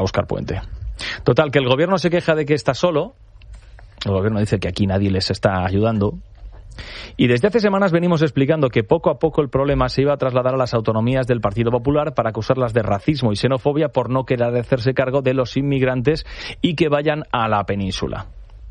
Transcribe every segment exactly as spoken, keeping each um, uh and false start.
Óscar Puente. Total, que el gobierno se queja de que está solo. El gobierno dice que aquí nadie les está ayudando. Y desde hace semanas venimos explicando que poco a poco el problema se iba a trasladar a las autonomías del Partido Popular para acusarlas de racismo y xenofobia por no querer hacerse cargo de los inmigrantes y que vayan a la península.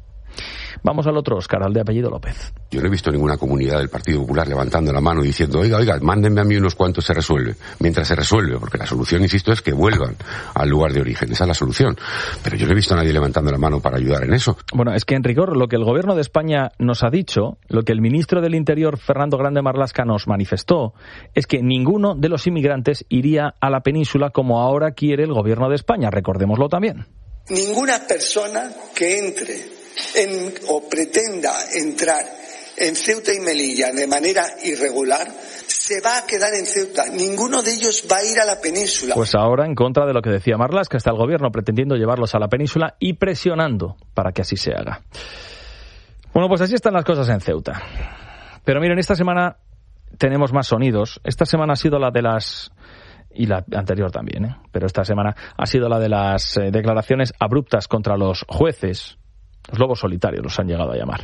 Vamos al otro Óscar, al de apellido López. Yo no he visto ninguna comunidad del Partido Popular levantando la mano y diciendo, oiga, oiga, mándenme a mí unos cuantos, se resuelve. Mientras se resuelve, porque la solución, insisto, es que vuelvan al lugar de origen. Esa es la solución. Pero yo no he visto a nadie levantando la mano para ayudar en eso. Bueno, es que en rigor lo que el Gobierno de España nos ha dicho, lo que el ministro del Interior, Fernando Grande Marlaska, nos manifestó, es que ninguno de los inmigrantes iría a la península como ahora quiere el Gobierno de España. Recordémoslo también. Ninguna persona que entre En, o pretenda entrar en Ceuta y Melilla de manera irregular, se va a quedar en Ceuta. Ninguno de ellos va a ir a la península. Pues ahora, en contra de lo que decía Marlaska, está el gobierno pretendiendo llevarlos a la península y presionando para que así se haga. Bueno, pues así están las cosas en Ceuta. Pero miren, esta semana tenemos más sonidos. Esta semana ha sido la de las... y la anterior también, ¿eh? Pero esta semana ha sido la de las eh, declaraciones abruptas contra los jueces. Los lobos solitarios los han llegado a llamar.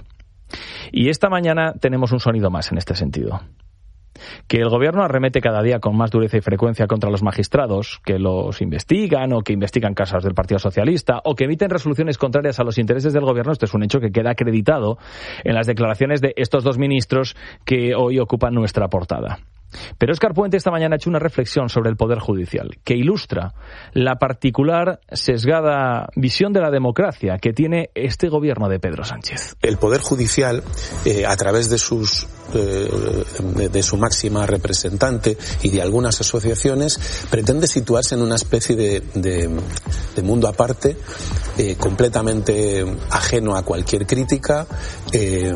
Y esta mañana tenemos un sonido más en este sentido. Que el gobierno arremete cada día con más dureza y frecuencia contra los magistrados que los investigan o que investigan casos del Partido Socialista o que emiten resoluciones contrarias a los intereses del gobierno. Este es un hecho que queda acreditado en las declaraciones de estos dos ministros que hoy ocupan nuestra portada. Pero Óscar Puente esta mañana ha hecho una reflexión sobre el Poder Judicial que ilustra la particular sesgada visión de la democracia que tiene este gobierno de Pedro Sánchez. El Poder Judicial, eh, a través de sus eh, de, de su máxima representante y de algunas asociaciones, pretende situarse en una especie de, de, de mundo aparte, eh, completamente ajeno a cualquier crítica. Eh,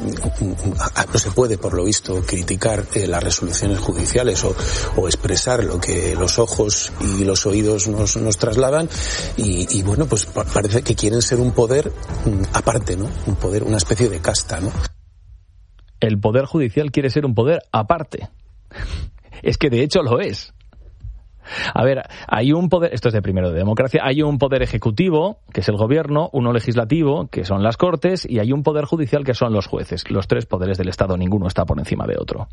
no se puede, por lo visto, criticar eh, las resoluciones judiciales o, o expresar lo que los ojos y los oídos nos, nos trasladan y, y bueno, pues parece que quieren ser un poder aparte, ¿no? Un poder, una especie de casta, ¿no? El Poder Judicial quiere ser un poder aparte. Es que de hecho lo es. A ver, hay un poder, esto es de primero de democracia, hay un poder ejecutivo, que es el gobierno, uno legislativo, que son las Cortes, y hay un poder judicial, que son los jueces. Los tres poderes del Estado, ninguno está por encima de otro.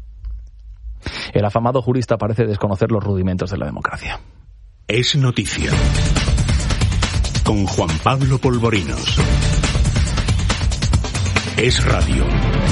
El afamado jurista parece desconocer los rudimentos de la democracia. Es noticia. Con Juan Pablo Polvorinos. Es radio.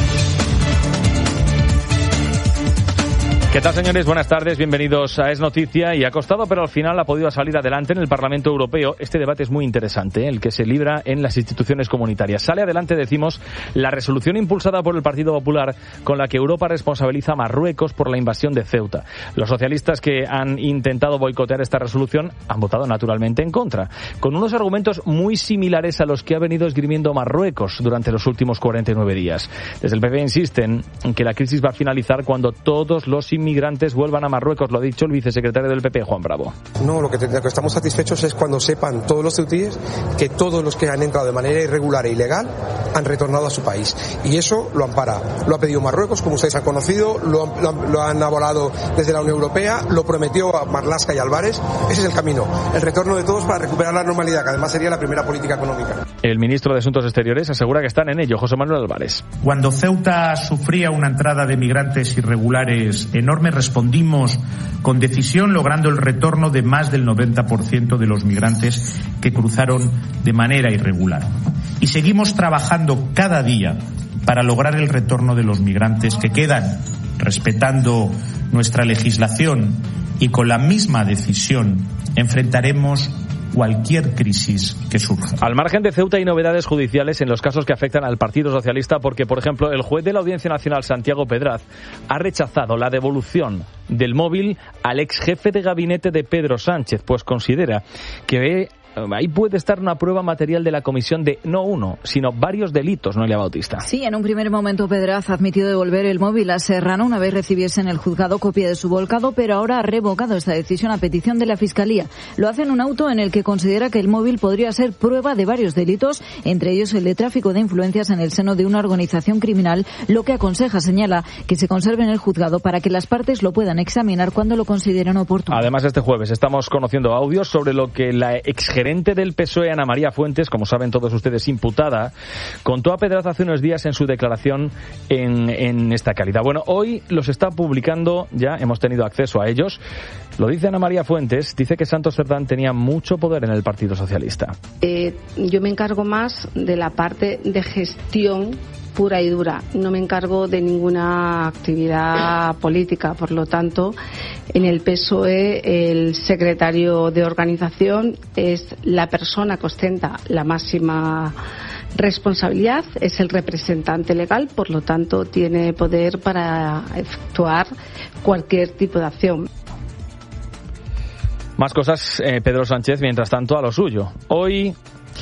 ¿Qué tal, señores? Buenas tardes, bienvenidos a Es Noticia. Y ha costado, pero al final ha podido salir adelante en el Parlamento Europeo. Este debate es muy interesante, ¿eh? El que se libra en las instituciones comunitarias. Sale adelante, decimos, la resolución impulsada por el Partido Popular con la que Europa responsabiliza a Marruecos por la invasión de Ceuta. Los socialistas que han intentado boicotear esta resolución han votado naturalmente en contra, con unos argumentos muy similares a los que ha venido esgrimiendo Marruecos durante los últimos cuarenta y nueve días. Desde el P P insisten en que la crisis va a finalizar cuando todos los inmigrantes vuelvan a Marruecos, lo ha dicho el vicesecretario del P P, Juan Bravo. No, lo que, lo que estamos satisfechos es cuando sepan todos los ceutíes que todos los que han entrado de manera irregular e ilegal han retornado a su país. Y eso lo ampara. Lo ha pedido Marruecos, como ustedes han conocido, lo, lo, lo han avalado desde la Unión Europea, lo prometió a Marlaska y Álvarez. Ese es el camino. El retorno de todos para recuperar la normalidad, que además sería la primera política económica. El ministro de Asuntos Exteriores asegura que están en ello, José Manuel Álvarez. Cuando Ceuta sufría una entrada de migrantes irregulares enorme, respondimos con decisión, logrando el retorno de más del noventa por ciento de los migrantes que cruzaron de manera irregular. Y seguimos trabajando cada día para lograr el retorno de los migrantes que quedan, respetando nuestra legislación, y con la misma decisión enfrentaremos cualquier crisis que surja. Al margen de Ceuta hay novedades judiciales en los casos que afectan al Partido Socialista, porque, por ejemplo, el juez de la Audiencia Nacional, Santiago Pedraz, ha rechazado la devolución del móvil al ex jefe de gabinete de Pedro Sánchez, pues considera que ahí puede estar una prueba material de la comisión de no uno, sino varios delitos, Noelia Bautista. Sí, en un primer momento Pedraz ha admitido devolver el móvil a Serrano una vez recibiese en el juzgado copia de su volcado, pero ahora ha revocado esta decisión a petición de la Fiscalía. Lo hace en un auto en el que considera que el móvil podría ser prueba de varios delitos, entre ellos el de tráfico de influencias en el seno de una organización criminal, lo que aconseja, señala, que se conserve en el juzgado para que las partes lo puedan examinar cuando lo consideren oportuno. Además, este jueves estamos conociendo audios sobre lo que la exgerente del P S O E, Ana María Fuentes, como saben todos ustedes, imputada, contó a Pedraz hace unos días en su declaración en, en esta calidad. Bueno, hoy los está publicando, ya hemos tenido acceso a ellos. Lo dice Ana María Fuentes, dice que Santos Cerdán tenía mucho poder en el Partido Socialista. Eh, yo me encargo más de la parte de gestión pura y dura. No me encargo de ninguna actividad política. Por lo tanto, en el P S O E el secretario de organización es la persona que ostenta la máxima responsabilidad, es el representante legal, por lo tanto tiene poder para efectuar cualquier tipo de acción. Más cosas, eh, Pedro Sánchez, mientras tanto, a lo suyo. Hoy,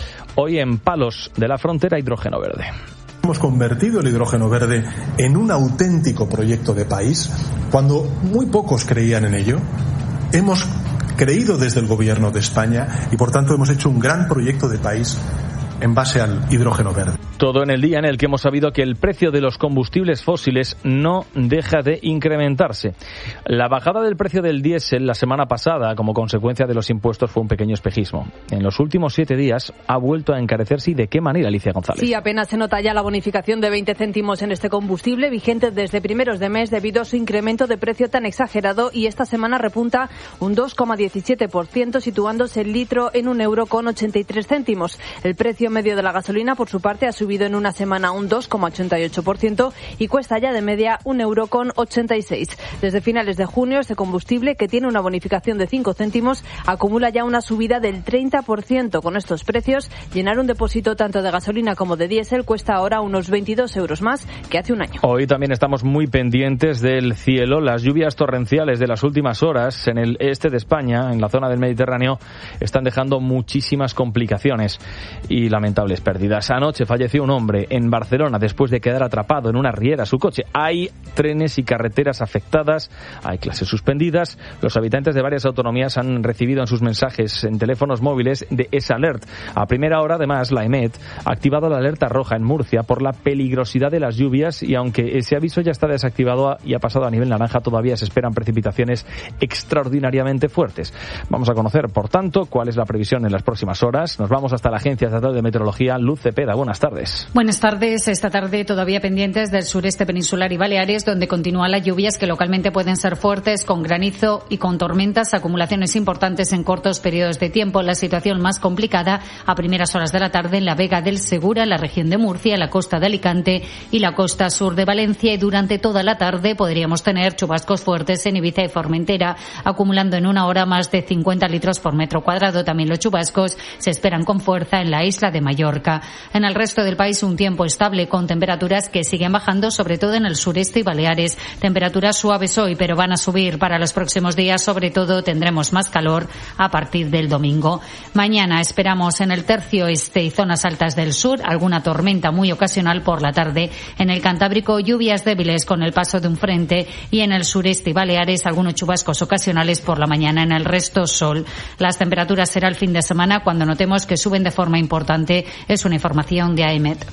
hoy en Palos de la Frontera, hidrógeno verde. Hemos convertido el hidrógeno verde en un auténtico proyecto de país cuando muy pocos creían en ello. Hemos creído desde el Gobierno de España y, por tanto, hemos hecho un gran proyecto de país en base al hidrógeno verde. Todo en el día en el que hemos sabido que el precio de los combustibles fósiles no deja de incrementarse. La bajada del precio del diésel la semana pasada, como consecuencia de los impuestos, fue un pequeño espejismo. En los últimos siete días ha vuelto a encarecerse. ¿Y de qué manera, Alicia González? Sí, apenas se nota ya la bonificación de veinte céntimos en este combustible, vigente desde primeros de mes debido a su incremento de precio tan exagerado, y esta semana repunta un dos coma diecisiete por ciento, situándose el litro en un euro con ochenta y tres céntimos. El precio medio de la gasolina, por su parte, ha subido en una semana un dos coma ochenta y ocho por ciento y cuesta ya de media un euro con ochenta y seis. Desde finales de junio, este combustible, que tiene una bonificación de cinco céntimos, acumula ya una subida del treinta por ciento. Con estos precios, llenar un depósito tanto de gasolina como de diésel cuesta ahora unos veintidós euros más que hace un año. Hoy también estamos muy pendientes del cielo. Las lluvias torrenciales de las últimas horas en el este de España, en la zona del Mediterráneo, están dejando muchísimas complicaciones y lamentables pérdidas. Anoche falleció un hombre en Barcelona después de quedar atrapado en una riera su coche. Hay trenes y carreteras afectadas, hay clases suspendidas. Los habitantes de varias autonomías han recibido en sus mensajes en teléfonos móviles de esa alert. A primera hora, además, la EMET ha activado la alerta roja en Murcia por la peligrosidad de las lluvias, y aunque ese aviso ya está desactivado y ha pasado a nivel naranja, todavía se esperan precipitaciones extraordinariamente fuertes. Vamos a conocer, por tanto, cuál es la previsión en las próximas horas. Nos vamos hasta la Agencia Estatal de Meteorología. Luz Cepeda, buenas tardes. Buenas tardes. Esta tarde todavía pendientes del sureste peninsular y Baleares, donde continúan las lluvias que localmente pueden ser fuertes, con granizo y con tormentas, acumulaciones importantes en cortos periodos de tiempo. La situación más complicada a primeras horas de la tarde en la Vega del Segura, la región de Murcia, la costa de Alicante y la costa sur de Valencia, y durante toda la tarde podríamos tener chubascos fuertes en Ibiza y Formentera, acumulando en una hora más de cincuenta litros por metro cuadrado. También los chubascos se esperan con fuerza en la isla de Mallorca. En el resto del país, un tiempo estable con temperaturas que siguen bajando, sobre todo en el sureste y Baleares. Temperaturas suaves hoy, pero van a subir para los próximos días. Sobre todo tendremos más calor a partir del domingo. Mañana esperamos en el tercio este y zonas altas del sur alguna tormenta muy ocasional por la tarde. En el Cantábrico, lluvias débiles con el paso de un frente, y en el sureste y Baleares algunos chubascos ocasionales por la mañana. En el resto, sol. Las temperaturas será el fin de semana cuando notemos que suben de forma importante. Es una información de A E M E T.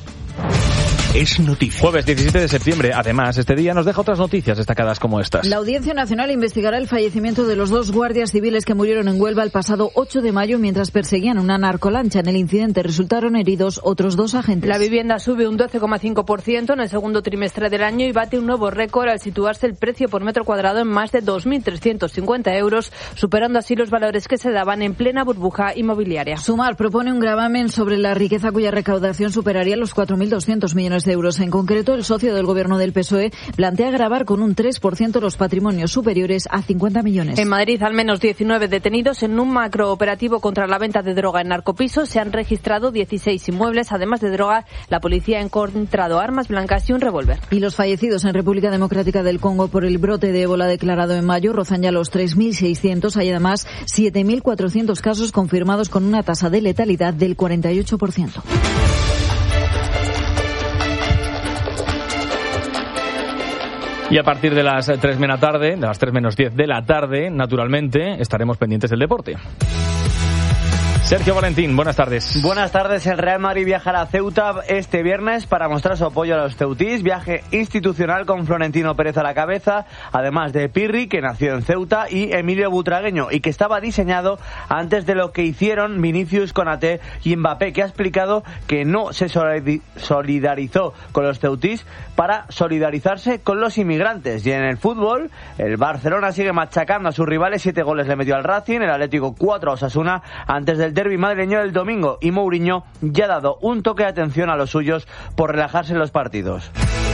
Es noticia. Jueves diecisiete de septiembre. Además, este día nos deja otras noticias destacadas como estas. La Audiencia Nacional investigará el fallecimiento de los dos guardias civiles que murieron en Huelva el pasado ocho de mayo mientras perseguían una narcolancha. En el incidente resultaron heridos otros dos agentes. La vivienda sube un doce coma cinco por ciento en el segundo trimestre del año y bate un nuevo récord al situarse el precio por metro cuadrado en más de dos mil trescientos cincuenta euros, superando así los valores que se daban en plena burbuja inmobiliaria. Sumar propone un gravamen sobre la riqueza cuya recaudación superaría los cuatro mil doscientos millones millones de euros. En concreto, el socio del gobierno del P S O E plantea gravar con un tres por ciento los patrimonios superiores a cincuenta millones. En Madrid, al menos diecinueve detenidos en un macrooperativo contra la venta de droga en narcopisos. Se han registrado dieciséis inmuebles. Además de droga, la policía ha encontrado armas blancas y un revólver. Y los fallecidos en República Democrática del Congo por el brote de ébola declarado en mayo rozan ya los tres mil seiscientos. Hay además siete mil cuatrocientos casos confirmados con una tasa de letalidad del cuarenta y ocho por ciento. Y a partir de las tres menos tarde, de las tres menos diez de la tarde, naturalmente, estaremos pendientes del deporte. Sergio Valentín, buenas tardes. Buenas tardes. El Real Madrid viajará a Ceuta este viernes para mostrar su apoyo a los ceutís. Viaje institucional con Florentino Pérez a la cabeza, además de Pirri, que nació en Ceuta, y Emilio Butragueño, y que estaba diseñado antes de lo que hicieron Vinicius, Konaté y Mbappé, que ha explicado que no se solidarizó con los ceutís para solidarizarse con los inmigrantes. Y en el fútbol, el Barcelona sigue machacando a sus rivales. Siete goles le metió al Racing, el Atlético cuatro a Osasuna antes del derbi madrileño del domingo, y Mourinho ya ha dado un toque de atención a los suyos por relajarse en los partidos.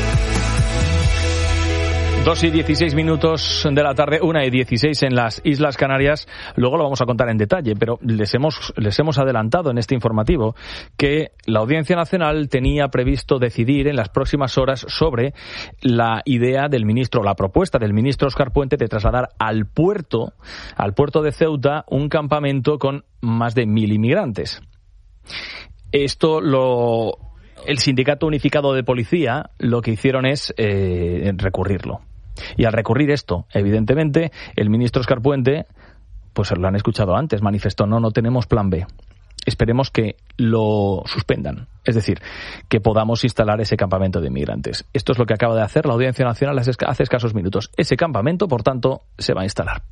Dos y dieciséis minutos de la tarde, una y dieciséis en las Islas Canarias. Luego lo vamos a contar en detalle, pero les hemos, les hemos adelantado en este informativo que la Audiencia Nacional tenía previsto decidir en las próximas horas sobre la idea del ministro, la propuesta del ministro Óscar Puente de trasladar al puerto, al puerto de Ceuta, un campamento con más de mil inmigrantes. Esto lo... El Sindicato Unificado de Policía lo que hicieron es eh, recurrirlo. Y al recurrir esto, evidentemente, el ministro Óscar Puente, pues lo han escuchado antes, manifestó, no, no tenemos plan B. Esperemos que lo suspendan. Es decir, que podamos instalar ese campamento de inmigrantes. Esto es lo que acaba de hacer la Audiencia Nacional hace escasos minutos. Ese campamento, por tanto, se va a instalar.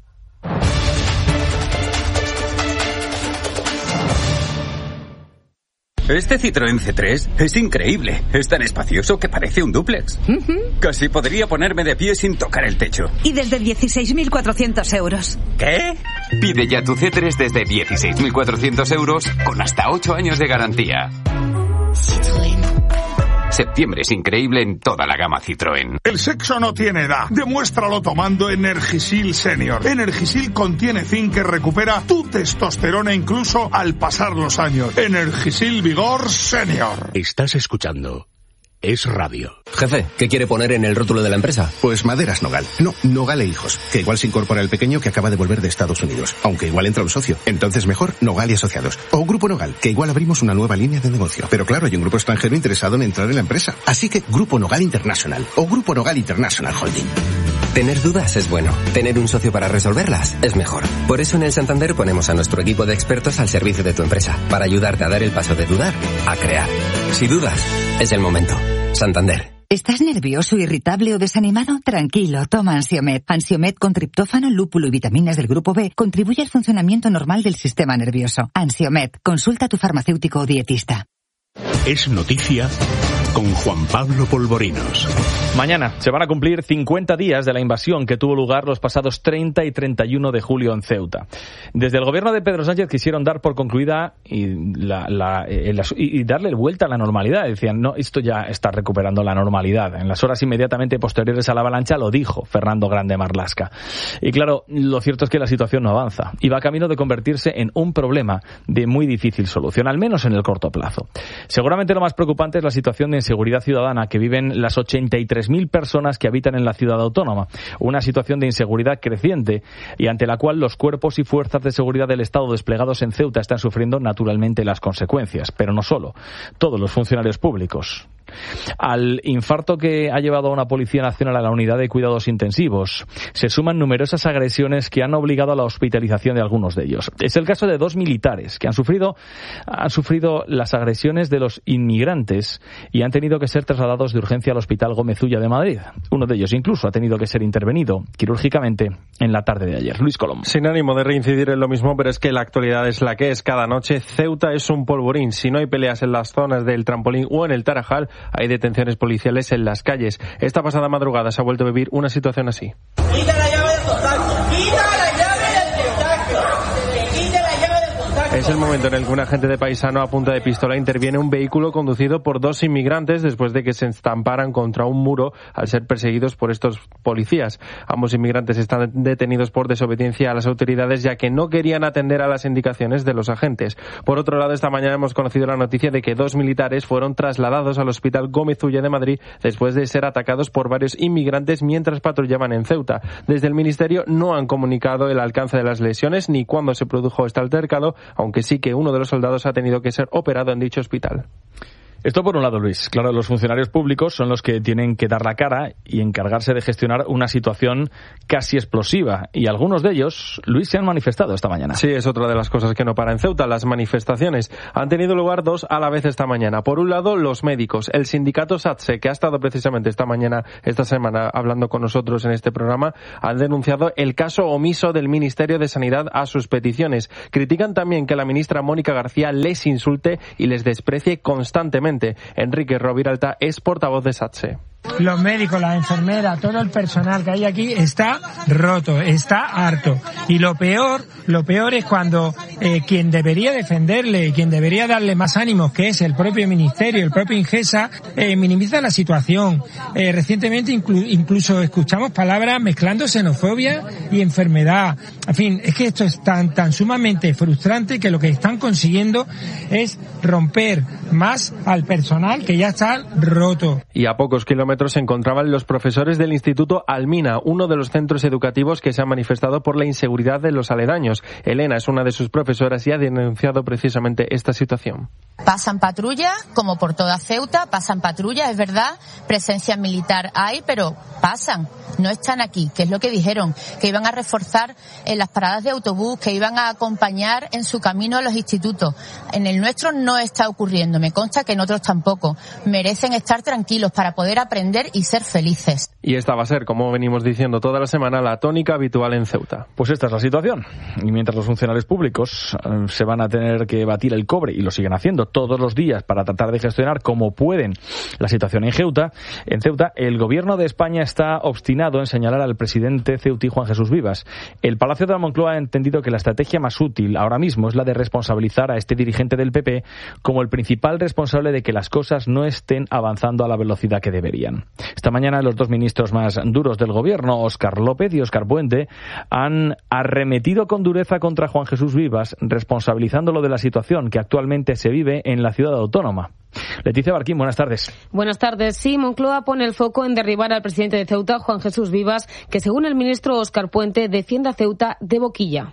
Este Citroën C tres es increíble. Es tan espacioso que parece un dúplex. Uh-huh. Casi podría ponerme de pie sin tocar el techo. Y desde dieciséis mil cuatrocientos euros. ¿Qué? Pide ya tu C tres desde dieciséis mil cuatrocientos euros con hasta ocho años de garantía. Citroën. Septiembre es increíble en toda la gama Citroën. El sexo no tiene edad. Demuéstralo tomando Energisil Senior. Energisil contiene zinc que recupera tu testosterona incluso al pasar los años. Energisil Vigor Senior. Estás escuchando Es Radio. Jefe, ¿qué quiere poner en el rótulo de la empresa? Pues Maderas Nogal. No, Nogal e Hijos. Que igual se incorpora el pequeño que acaba de volver de Estados Unidos. Aunque igual entra un socio. Entonces mejor Nogal y Asociados. O Grupo Nogal, que igual abrimos una nueva línea de negocio. Pero claro, hay un grupo extranjero interesado en entrar en la empresa. Así que Grupo Nogal International. O Grupo Nogal International Holding. Tener dudas es bueno. Tener un socio para resolverlas es mejor. Por eso en el Santander ponemos a nuestro equipo de expertos al servicio de tu empresa. Para ayudarte a dar el paso de dudar a crear. Si dudas, es el momento. Santander. ¿Estás nervioso, irritable o desanimado? Tranquilo, toma Ansiomed. Ansiomed con triptófano, lúpulo y vitaminas del grupo B contribuye al funcionamiento normal del sistema nervioso. Ansiomed, consulta a tu farmacéutico o dietista. Es noticia con Juan Pablo Polvorinos. Mañana se van a cumplir cincuenta días de la invasión que tuvo lugar los pasados treinta y treinta y uno de julio en Ceuta. Desde el gobierno de Pedro Sánchez quisieron dar por concluida y, la, la, eh, la, y darle vuelta a la normalidad. Decían, no, esto ya está recuperando la normalidad. En las horas inmediatamente posteriores a la avalancha lo dijo Fernando Grande Marlaska. Y claro, lo cierto es que la situación no avanza y va camino de convertirse en un problema de muy difícil solución, al menos en el corto plazo. Seguramente lo más preocupante es la situación de inseguridad ciudadana que viven las ochenta y tres mil personas que habitan en la ciudad autónoma. Una situación de inseguridad creciente y ante la cual los cuerpos y fuerzas de seguridad del Estado desplegados en Ceuta están sufriendo naturalmente las consecuencias. Pero no solo, todos los funcionarios públicos. Al infarto que ha llevado a una Policía Nacional a la unidad de cuidados intensivos se suman numerosas agresiones que han obligado a la hospitalización de algunos de ellos. Es el caso de dos militares que han sufrido, han sufrido las agresiones de los inmigrantes y han tenido que ser trasladados de urgencia al Hospital Gómez Ulla de Madrid. Uno de ellos incluso ha tenido que ser intervenido quirúrgicamente en la tarde de ayer. Luis Colom. Sin ánimo de reincidir en lo mismo, pero es que la actualidad es la que es cada noche. Ceuta es un polvorín. Si no hay peleas en las zonas del Trampolín o en el Tarajal, hay detenciones policiales en las calles. Esta pasada madrugada se ha vuelto a vivir una situación así. ¡Quita la llave del contacto! ¡Quita la llave del contacto! ¡Quita la llave del contacto! Es el momento en el que un agente de paisano a punta de pistola interviene un vehículo conducido por dos inmigrantes después de que se estamparan contra un muro al ser perseguidos por estos policías. Ambos inmigrantes están detenidos por desobediencia a las autoridades, ya que no querían atender a las indicaciones de los agentes. Por otro lado, esta mañana hemos conocido la noticia de que dos militares fueron trasladados al Hospital Gómez Ulla de Madrid después de ser atacados por varios inmigrantes mientras patrullaban en Ceuta. Desde el Ministerio no han comunicado el alcance de las lesiones ni cuándo se produjo este altercado, aunque sí que uno de los soldados ha tenido que ser operado en dicho hospital. Esto por un lado, Luis. Claro, los funcionarios públicos son los que tienen que dar la cara y encargarse de gestionar una situación casi explosiva. Y algunos de ellos, Luis, se han manifestado esta mañana. Sí, es otra de las cosas que no para en Ceuta. Las manifestaciones han tenido lugar dos a la vez esta mañana. Por un lado, los médicos. El sindicato SATSE, que ha estado precisamente esta mañana, esta semana, hablando con nosotros en este programa, han denunciado el caso omiso del Ministerio de Sanidad a sus peticiones. Critican también que la ministra Mónica García les insulte y les desprecie constantemente. Enrique Roviralta es portavoz de SATSE. Los médicos, las enfermeras, todo el personal que hay aquí está roto, está harto. Y lo peor, lo peor es cuando eh, quien debería defenderle, quien debería darle más ánimos, que es el propio ministerio, el propio Ingesa, eh, minimiza la situación. Eh, recientemente inclu- incluso escuchamos palabras mezclando xenofobia y enfermedad. En fin, es que esto es tan, tan sumamente frustrante que lo que están consiguiendo es romper más al personal que ya está roto. Y a pocos kilómetros se encontraban los profesores del Instituto Almina, uno de los centros educativos que se han manifestado por la inseguridad de los aledaños. Elena es una de sus profesoras y ha denunciado precisamente esta situación. Pasan patrullas, como por toda Ceuta, pasan patrullas, es verdad, presencia militar hay, pero pasan, no están aquí, que es lo que dijeron, que iban a reforzar en las paradas de autobús, que iban a acompañar en su camino a los institutos. En el nuestro no está ocurriendo, me consta que en otros tampoco. Merecen estar tranquilos para poder aprender y ser felices. Y esta va a ser, como venimos diciendo toda la semana, la tónica habitual en Ceuta. Pues esta es la situación. Y mientras los funcionarios públicos eh, se van a tener que batir el cobre, y lo siguen haciendo todos los días para tratar de gestionar como pueden la situación en Ceuta, en Ceuta, el gobierno de España está obstinado en señalar al presidente ceutí Juan Jesús Vivas. El Palacio de la Moncloa ha entendido que la estrategia más útil ahora mismo es la de responsabilizar a este dirigente del P P como el principal responsable de que las cosas no estén avanzando a la velocidad que deberían. Esta mañana los dos ministros más duros del gobierno, Óscar López y Óscar Puente, han arremetido con dureza contra Juan Jesús Vivas, responsabilizándolo de la situación que actualmente se vive en la ciudad autónoma. Leticia Barquín, buenas tardes. Buenas tardes. Sí, Moncloa pone el foco en derribar al presidente de Ceuta, Juan Jesús Vivas, que según el ministro Óscar Puente defiende a Ceuta de boquilla.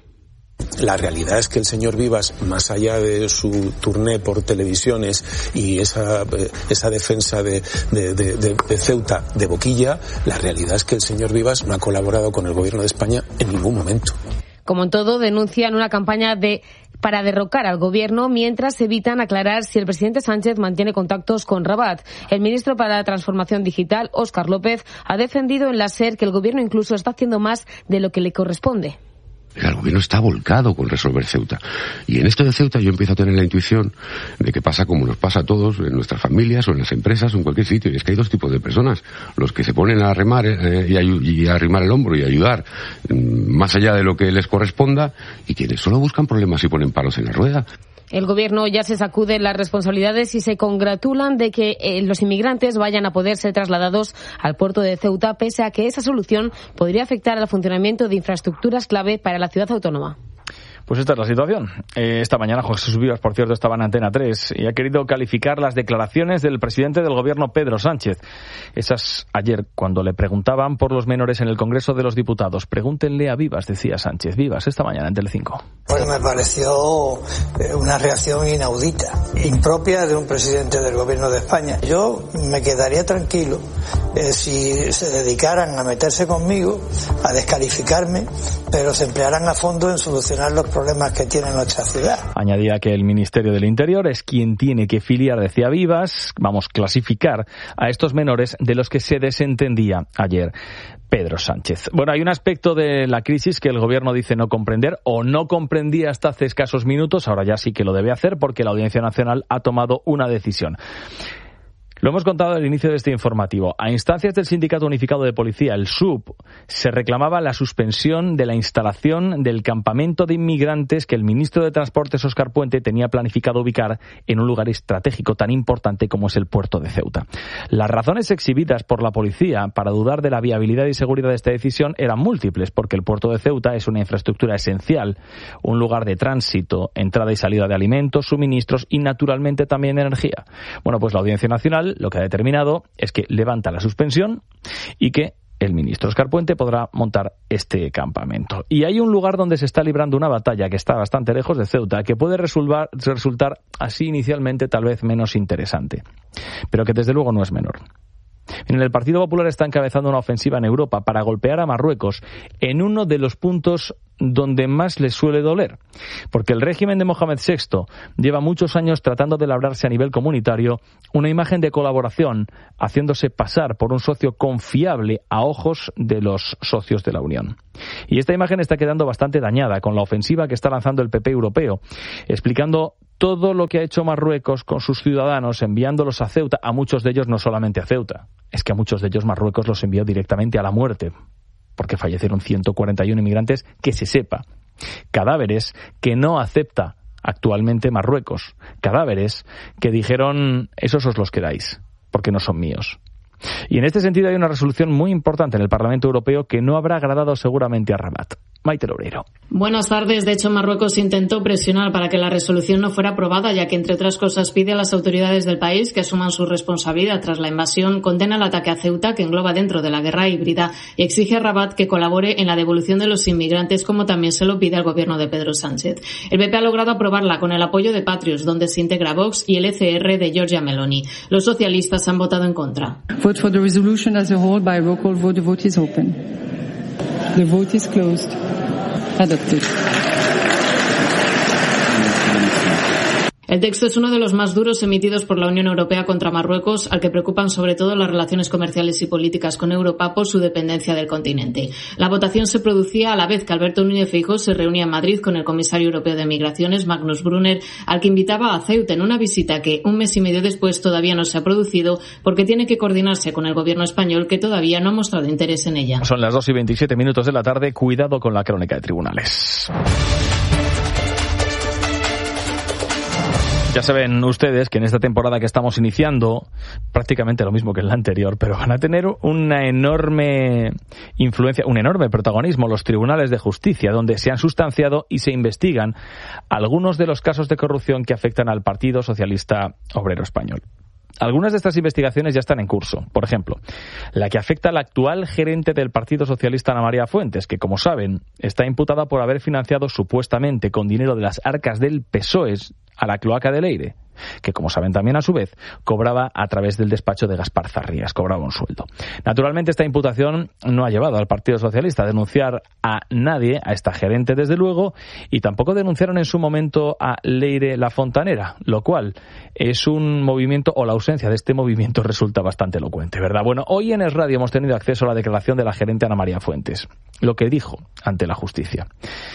La realidad es que el señor Vivas, más allá de su turné por televisiones y esa, esa defensa de, de, de, de, de Ceuta de boquilla, la realidad es que el señor Vivas no ha colaborado con el gobierno de España en ningún momento. Como en todo, denuncian una campaña de para derrocar al gobierno mientras evitan aclarar si el presidente Sánchez mantiene contactos con Rabat. El ministro para la Transformación Digital, Óscar López, ha defendido en la SER que el gobierno incluso está haciendo más de lo que le corresponde. El gobierno está volcado con resolver Ceuta. Y en esto de Ceuta yo empiezo a tener la intuición de que pasa como nos pasa a todos en nuestras familias o en las empresas o en cualquier sitio. Y es que hay dos tipos de personas. Los que se ponen a remar eh, y, a, y a arrimar el hombro y a ayudar mm, más allá de lo que les corresponda, y quienes solo buscan problemas y ponen palos en la rueda. El gobierno ya se sacude las responsabilidades y se congratulan de que eh, los inmigrantes vayan a poder ser trasladados al puerto de Ceuta, pese a que esa solución podría afectar al funcionamiento de infraestructuras clave para la ciudad autónoma. Pues esta es la situación. Eh, esta mañana Juan Jesús Vivas, por cierto, estaba en Antena tres y ha querido calificar las declaraciones del presidente del gobierno, Pedro Sánchez. Esas ayer, cuando le preguntaban por los menores en el Congreso de los Diputados. Pregúntenle a Vivas, decía Sánchez. Vivas, esta mañana en Telecinco. Pues me pareció una reacción inaudita, impropia de un presidente del gobierno de España. Yo me quedaría tranquilo eh, si se dedicaran a meterse conmigo, a descalificarme, pero se emplearan a fondo en solucionar los problemas que tiene nuestra ciudad. Añadía que el Ministerio del Interior es quien tiene que filiar, decía Vivas, vamos, clasificar a estos menores de los que se desentendía ayer Pedro Sánchez. Bueno, hay un aspecto de la crisis que el gobierno dice no comprender o no comprendía hasta hace escasos minutos, ahora ya sí que lo debe hacer porque la Audiencia Nacional ha tomado una decisión. Lo hemos contado al inicio de este informativo. A instancias del Sindicato Unificado de Policía, el S U P, se reclamaba la suspensión de la instalación del campamento de inmigrantes que el ministro de Transportes, Óscar Puente, tenía planificado ubicar en un lugar estratégico tan importante como es el puerto de Ceuta. Las razones exhibidas por la policía para dudar de la viabilidad y seguridad de esta decisión eran múltiples, porque el puerto de Ceuta es una infraestructura esencial, un lugar de tránsito, entrada y salida de alimentos, suministros y naturalmente también energía. Bueno, pues la Audiencia Nacional lo que ha determinado es que levanta la suspensión y que el ministro Óscar Puente podrá montar este campamento. Y hay un lugar donde se está librando una batalla que está bastante lejos de Ceuta, que puede resultar, resultar así inicialmente tal vez menos interesante, pero que desde luego no es menor. En el Partido Popular está encabezando una ofensiva en Europa para golpear a Marruecos en uno de los puntos donde más les suele doler, porque el régimen de Mohamed sexto lleva muchos años tratando de labrarse a nivel comunitario una imagen de colaboración, haciéndose pasar por un socio confiable a ojos de los socios de la Unión. Y esta imagen está quedando bastante dañada con la ofensiva que está lanzando el P P europeo, explicando todo lo que ha hecho Marruecos con sus ciudadanos, enviándolos a Ceuta, a muchos de ellos no solamente a Ceuta, es que a muchos de ellos Marruecos los envió directamente a la muerte, porque fallecieron ciento cuarenta y uno inmigrantes, que se sepa. Cadáveres que no acepta actualmente Marruecos. Cadáveres que dijeron, esos os los quedáis, porque no son míos. Y en este sentido hay una resolución muy importante en el Parlamento Europeo que no habrá agradado seguramente a Rabat. Maite Loureiro. Buenas tardes. De hecho, Marruecos intentó presionar para que la resolución no fuera aprobada, ya que, entre otras cosas, pide a las autoridades del país que asuman su responsabilidad tras la invasión, condena el ataque a Ceuta, que engloba dentro de la guerra híbrida, y exige a Rabat que colabore en la devolución de los inmigrantes, como también se lo pide al gobierno de Pedro Sánchez. El P P ha logrado aprobarla con el apoyo de Patriots, donde se integra Vox y el E C R de Giorgia Meloni. Los socialistas han votado en contra. Vote for the resolution as a whole by roll call vote. The vote is open. The vote is closed. Adopted. El texto es uno de los más duros emitidos por la Unión Europea contra Marruecos, al que preocupan sobre todo las relaciones comerciales y políticas con Europa por su dependencia del continente. La votación se producía a la vez que Alberto Núñez Feijóo se reunía en Madrid con el comisario europeo de Migraciones, Magnus Brunner, al que invitaba a Ceuta en una visita que un mes y medio después todavía no se ha producido porque tiene que coordinarse con el gobierno español, que todavía no ha mostrado interés en ella. Son las dos y veintisiete minutos de la tarde. Cuidado con la crónica de tribunales. Ya saben ustedes que en esta temporada que estamos iniciando, prácticamente lo mismo que en la anterior, pero van a tener una enorme influencia, un enorme protagonismo los tribunales de justicia, donde se han sustanciado y se investigan algunos de los casos de corrupción que afectan al Partido Socialista Obrero Español. Algunas de estas investigaciones ya están en curso. Por ejemplo, la que afecta al actual gerente del Partido Socialista, Ana María Fuentes, que, como saben, está imputada por haber financiado supuestamente con dinero de las arcas del P S O E a la cloaca de Leire, que, como saben también a su vez, cobraba a través del despacho de Gaspar Zarrías, cobraba un sueldo. Naturalmente, esta imputación no ha llevado al Partido Socialista a denunciar a nadie, a esta gerente desde luego, y tampoco denunciaron en su momento a Leire la Fontanera, lo cual es un movimiento, o la ausencia de este movimiento resulta bastante elocuente, ¿verdad? Bueno, hoy en Es Radio hemos tenido acceso a la declaración de la gerente Ana María Fuentes, lo que dijo ante la justicia.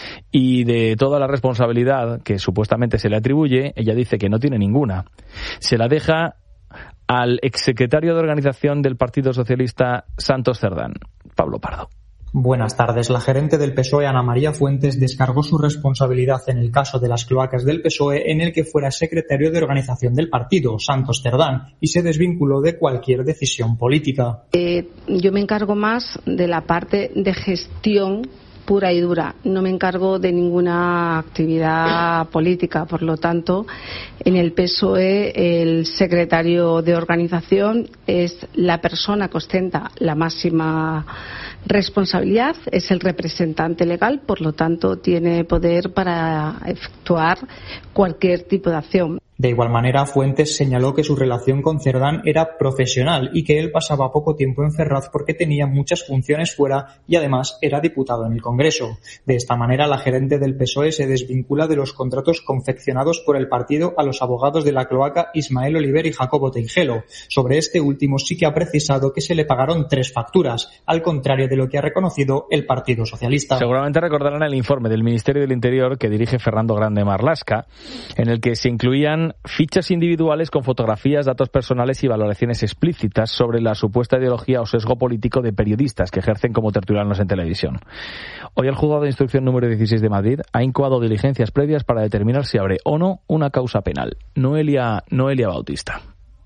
Y de toda la responsabilidad que supuestamente se le atribuye, ella dice que no tiene ninguna. Se la deja al exsecretario de organización del Partido Socialista, Santos Cerdán, Pablo Pardo. Buenas tardes. La gerente del P S O E, Ana María Fuentes, descargó su responsabilidad en el caso de las cloacas del P S O E en el que fuera secretario de organización del partido, Santos Cerdán, y se desvinculó de cualquier decisión política. Eh, yo me encargo más de la parte de gestión pura y dura. No me encargo de ninguna actividad política. Por lo tanto, en el P S O E el secretario de organización es la persona que ostenta la máxima responsabilidad, es el representante legal, por lo tanto tiene poder para efectuar cualquier tipo de acción. De igual manera, Fuentes señaló que su relación con Cerdán era profesional y que él pasaba poco tiempo en Ferraz porque tenía muchas funciones fuera y además era diputado en el Congreso. De esta manera, la gerente del P S O E se desvincula de los contratos confeccionados por el partido a los abogados de la cloaca Ismael Oliver y Jacobo Teijelo. Sobre este último sí que ha precisado que se le pagaron tres facturas, al contrario de lo que ha reconocido el Partido Socialista. Seguramente recordarán el informe del Ministerio del Interior que dirige Fernando Grande Marlasca, en el que se incluían publican fichas individuales con fotografías, datos personales y valoraciones explícitas sobre la supuesta ideología o sesgo político de periodistas que ejercen como tertulianos en televisión. Hoy el Juzgado de Instrucción número dieciséis de Madrid ha incoado diligencias previas para determinar si abre o no una causa penal. Noelia, Noelia Bautista.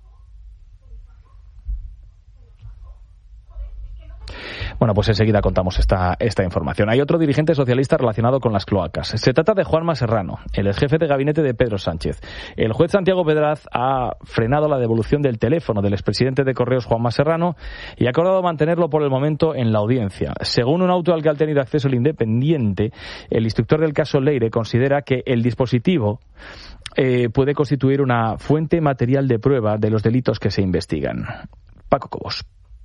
Bueno, pues enseguida contamos esta, esta información. Hay otro dirigente socialista relacionado con las cloacas. Se trata de Juanma Serrano, el jefe de gabinete de Pedro Sánchez. El juez Santiago Pedraz ha frenado la devolución del teléfono del expresidente de Correos, Juanma Serrano, y ha acordado mantenerlo por el momento en la audiencia. Según un auto al que ha tenido acceso el Independiente, el instructor del caso Leire considera que el dispositivo eh, puede constituir una fuente material de prueba de los delitos que se investigan. Paco Cobos.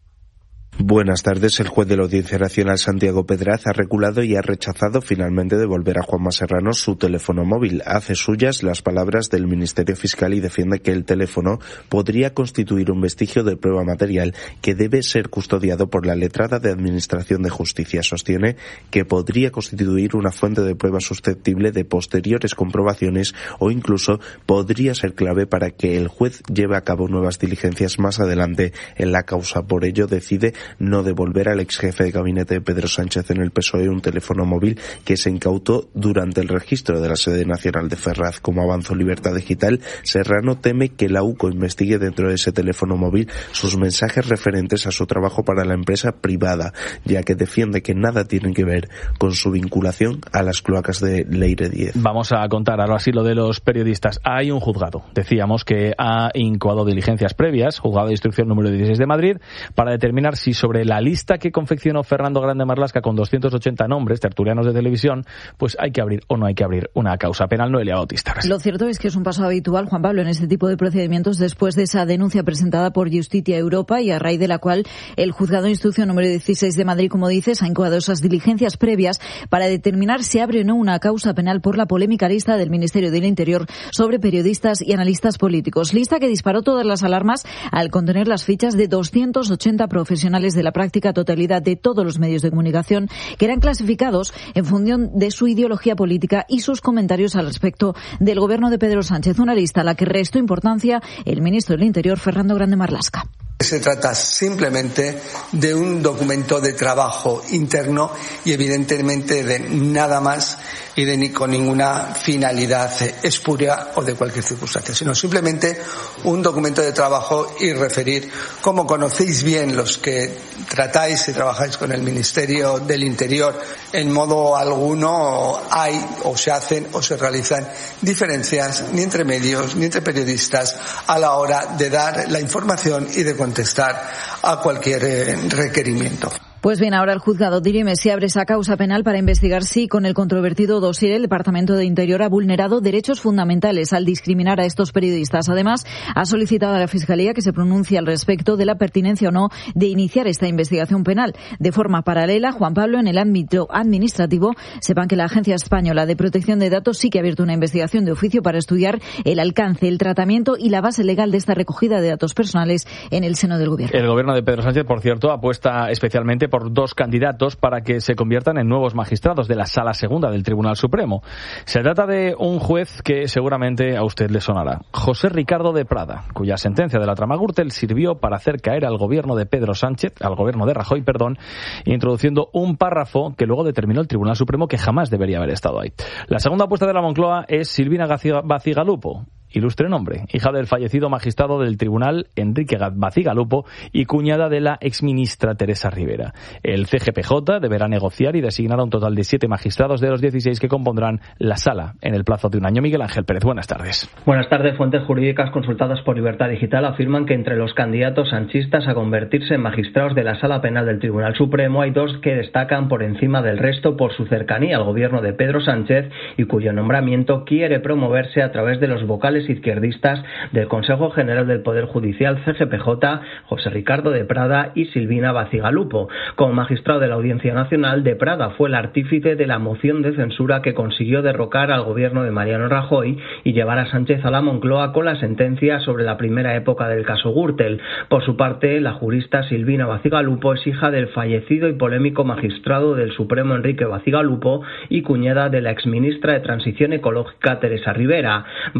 Buenas tardes. El juez de la Audiencia Nacional, Santiago Pedraz, ha reculado y ha rechazado finalmente devolver a Juanma Serrano su teléfono móvil. Hace suyas las palabras del Ministerio Fiscal y defiende que el teléfono podría constituir un vestigio de prueba material que debe ser custodiado por la letrada de Administración de Justicia. Sostiene que podría constituir una fuente de prueba susceptible de posteriores comprobaciones o incluso podría ser clave para que el juez lleve a cabo nuevas diligencias más adelante en la causa. Por ello decide no devolver al ex jefe de gabinete de Pedro Sánchez en el P S O E un teléfono móvil que se incautó durante el registro de la sede nacional de Ferraz. Como avanzó Libertad Digital, Serrano teme que la UCO investigue dentro de ese teléfono móvil sus mensajes referentes a su trabajo para la empresa privada, ya que defiende que nada tienen que ver con su vinculación a las cloacas de Leire diez. Vamos a contar ahora sí lo de los periodistas. Hay un juzgado, decíamos, que ha incoado diligencias previas, juzgado de instrucción número dieciséis de Madrid, para determinar si sobre la lista que confeccionó Fernando Grande Marlaska con doscientos ochenta nombres, tertulianos de televisión, pues hay que abrir o no hay que abrir una causa penal. Noelia Bautista. Lo cierto es que es un paso habitual, Juan Pablo, en este tipo de procedimientos después de esa denuncia presentada por Justitia Europa y a raíz de la cual el juzgado de instrucción número dieciséis de Madrid, como dices, ha incoado esas diligencias previas para determinar si abre o no una causa penal por la polémica lista del Ministerio del Interior sobre periodistas y analistas políticos. Lista que disparó todas las alarmas al contener las fichas de doscientos ochenta profesionales de la práctica totalidad de todos los medios de comunicación que eran clasificados en función de su ideología política y sus comentarios al respecto del gobierno de Pedro Sánchez. Una lista a la que restó importancia el ministro del Interior, Fernando Grande Marlaska. Se trata simplemente de un documento de trabajo interno y evidentemente de nada más y de ni con ninguna finalidad espuria o de cualquier circunstancia, sino simplemente un documento de trabajo y referir, como conocéis bien los que tratáis y trabajáis con el Ministerio del Interior, en modo alguno hay o se hacen o se realizan diferencias ni entre medios ni entre periodistas a la hora de dar la información y de contestar a cualquier eh, requerimiento. Pues bien, ahora el juzgado dirime si abre esa causa penal para investigar si con el controvertido dossier el Departamento de Interior ha vulnerado derechos fundamentales al discriminar a estos periodistas. Además, ha solicitado a la Fiscalía que se pronuncie al respecto de la pertinencia o no de iniciar esta investigación penal. De forma paralela, Juan Pablo, en el ámbito administrativo, sepan que la Agencia Española de Protección de Datos sí que ha abierto una investigación de oficio para estudiar el alcance, el tratamiento y la base legal de esta recogida de datos personales en el seno del Gobierno. El Gobierno de Pedro Sánchez, por cierto, apuesta especialmente por dos candidatos para que se conviertan en nuevos magistrados de la Sala Segunda del Tribunal Supremo. Se trata de un juez que seguramente a usted le sonará, José Ricardo de Prada, cuya sentencia de la trama Gürtel sirvió para hacer caer al gobierno de Pedro Sánchez, al gobierno de Rajoy, perdón, introduciendo un párrafo que luego determinó el Tribunal Supremo que jamás debería haber estado ahí. La segunda apuesta de la Moncloa es Silvina Bacigalupo. Ilustre nombre, hija del fallecido magistrado del tribunal Enrique Bacigalupo y cuñada de la exministra Teresa Rivera. El C G P J deberá negociar y designar a un total de siete magistrados de los dieciséis que compondrán la sala en el plazo de un año. Miguel Ángel Pérez, buenas tardes. Buenas tardes. Fuentes jurídicas consultadas por Libertad Digital afirman que entre los candidatos sanchistas a convertirse en magistrados de la Sala Penal del Tribunal Supremo hay dos que destacan por encima del resto por su cercanía al gobierno de Pedro Sánchez y cuyo nombramiento quiere promoverse a través de los vocales izquierdistas del Consejo General del Poder Judicial C G P J, José Ricardo de Prada y Silvina Bacigalupo. Como magistrado de la Audiencia Nacional, de Prada fue el artífice de la moción de censura que consiguió derrocar al gobierno de Mariano Rajoy y llevar a Sánchez a la Moncloa con la sentencia sobre la primera época del caso Gürtel. Por su parte, la jurista Silvina Bacigalupo es hija del fallecido y polémico magistrado del Supremo Enrique Bacigalupo y cuñada de la exministra de Transición Ecológica Teresa Rivera. Bacigalupo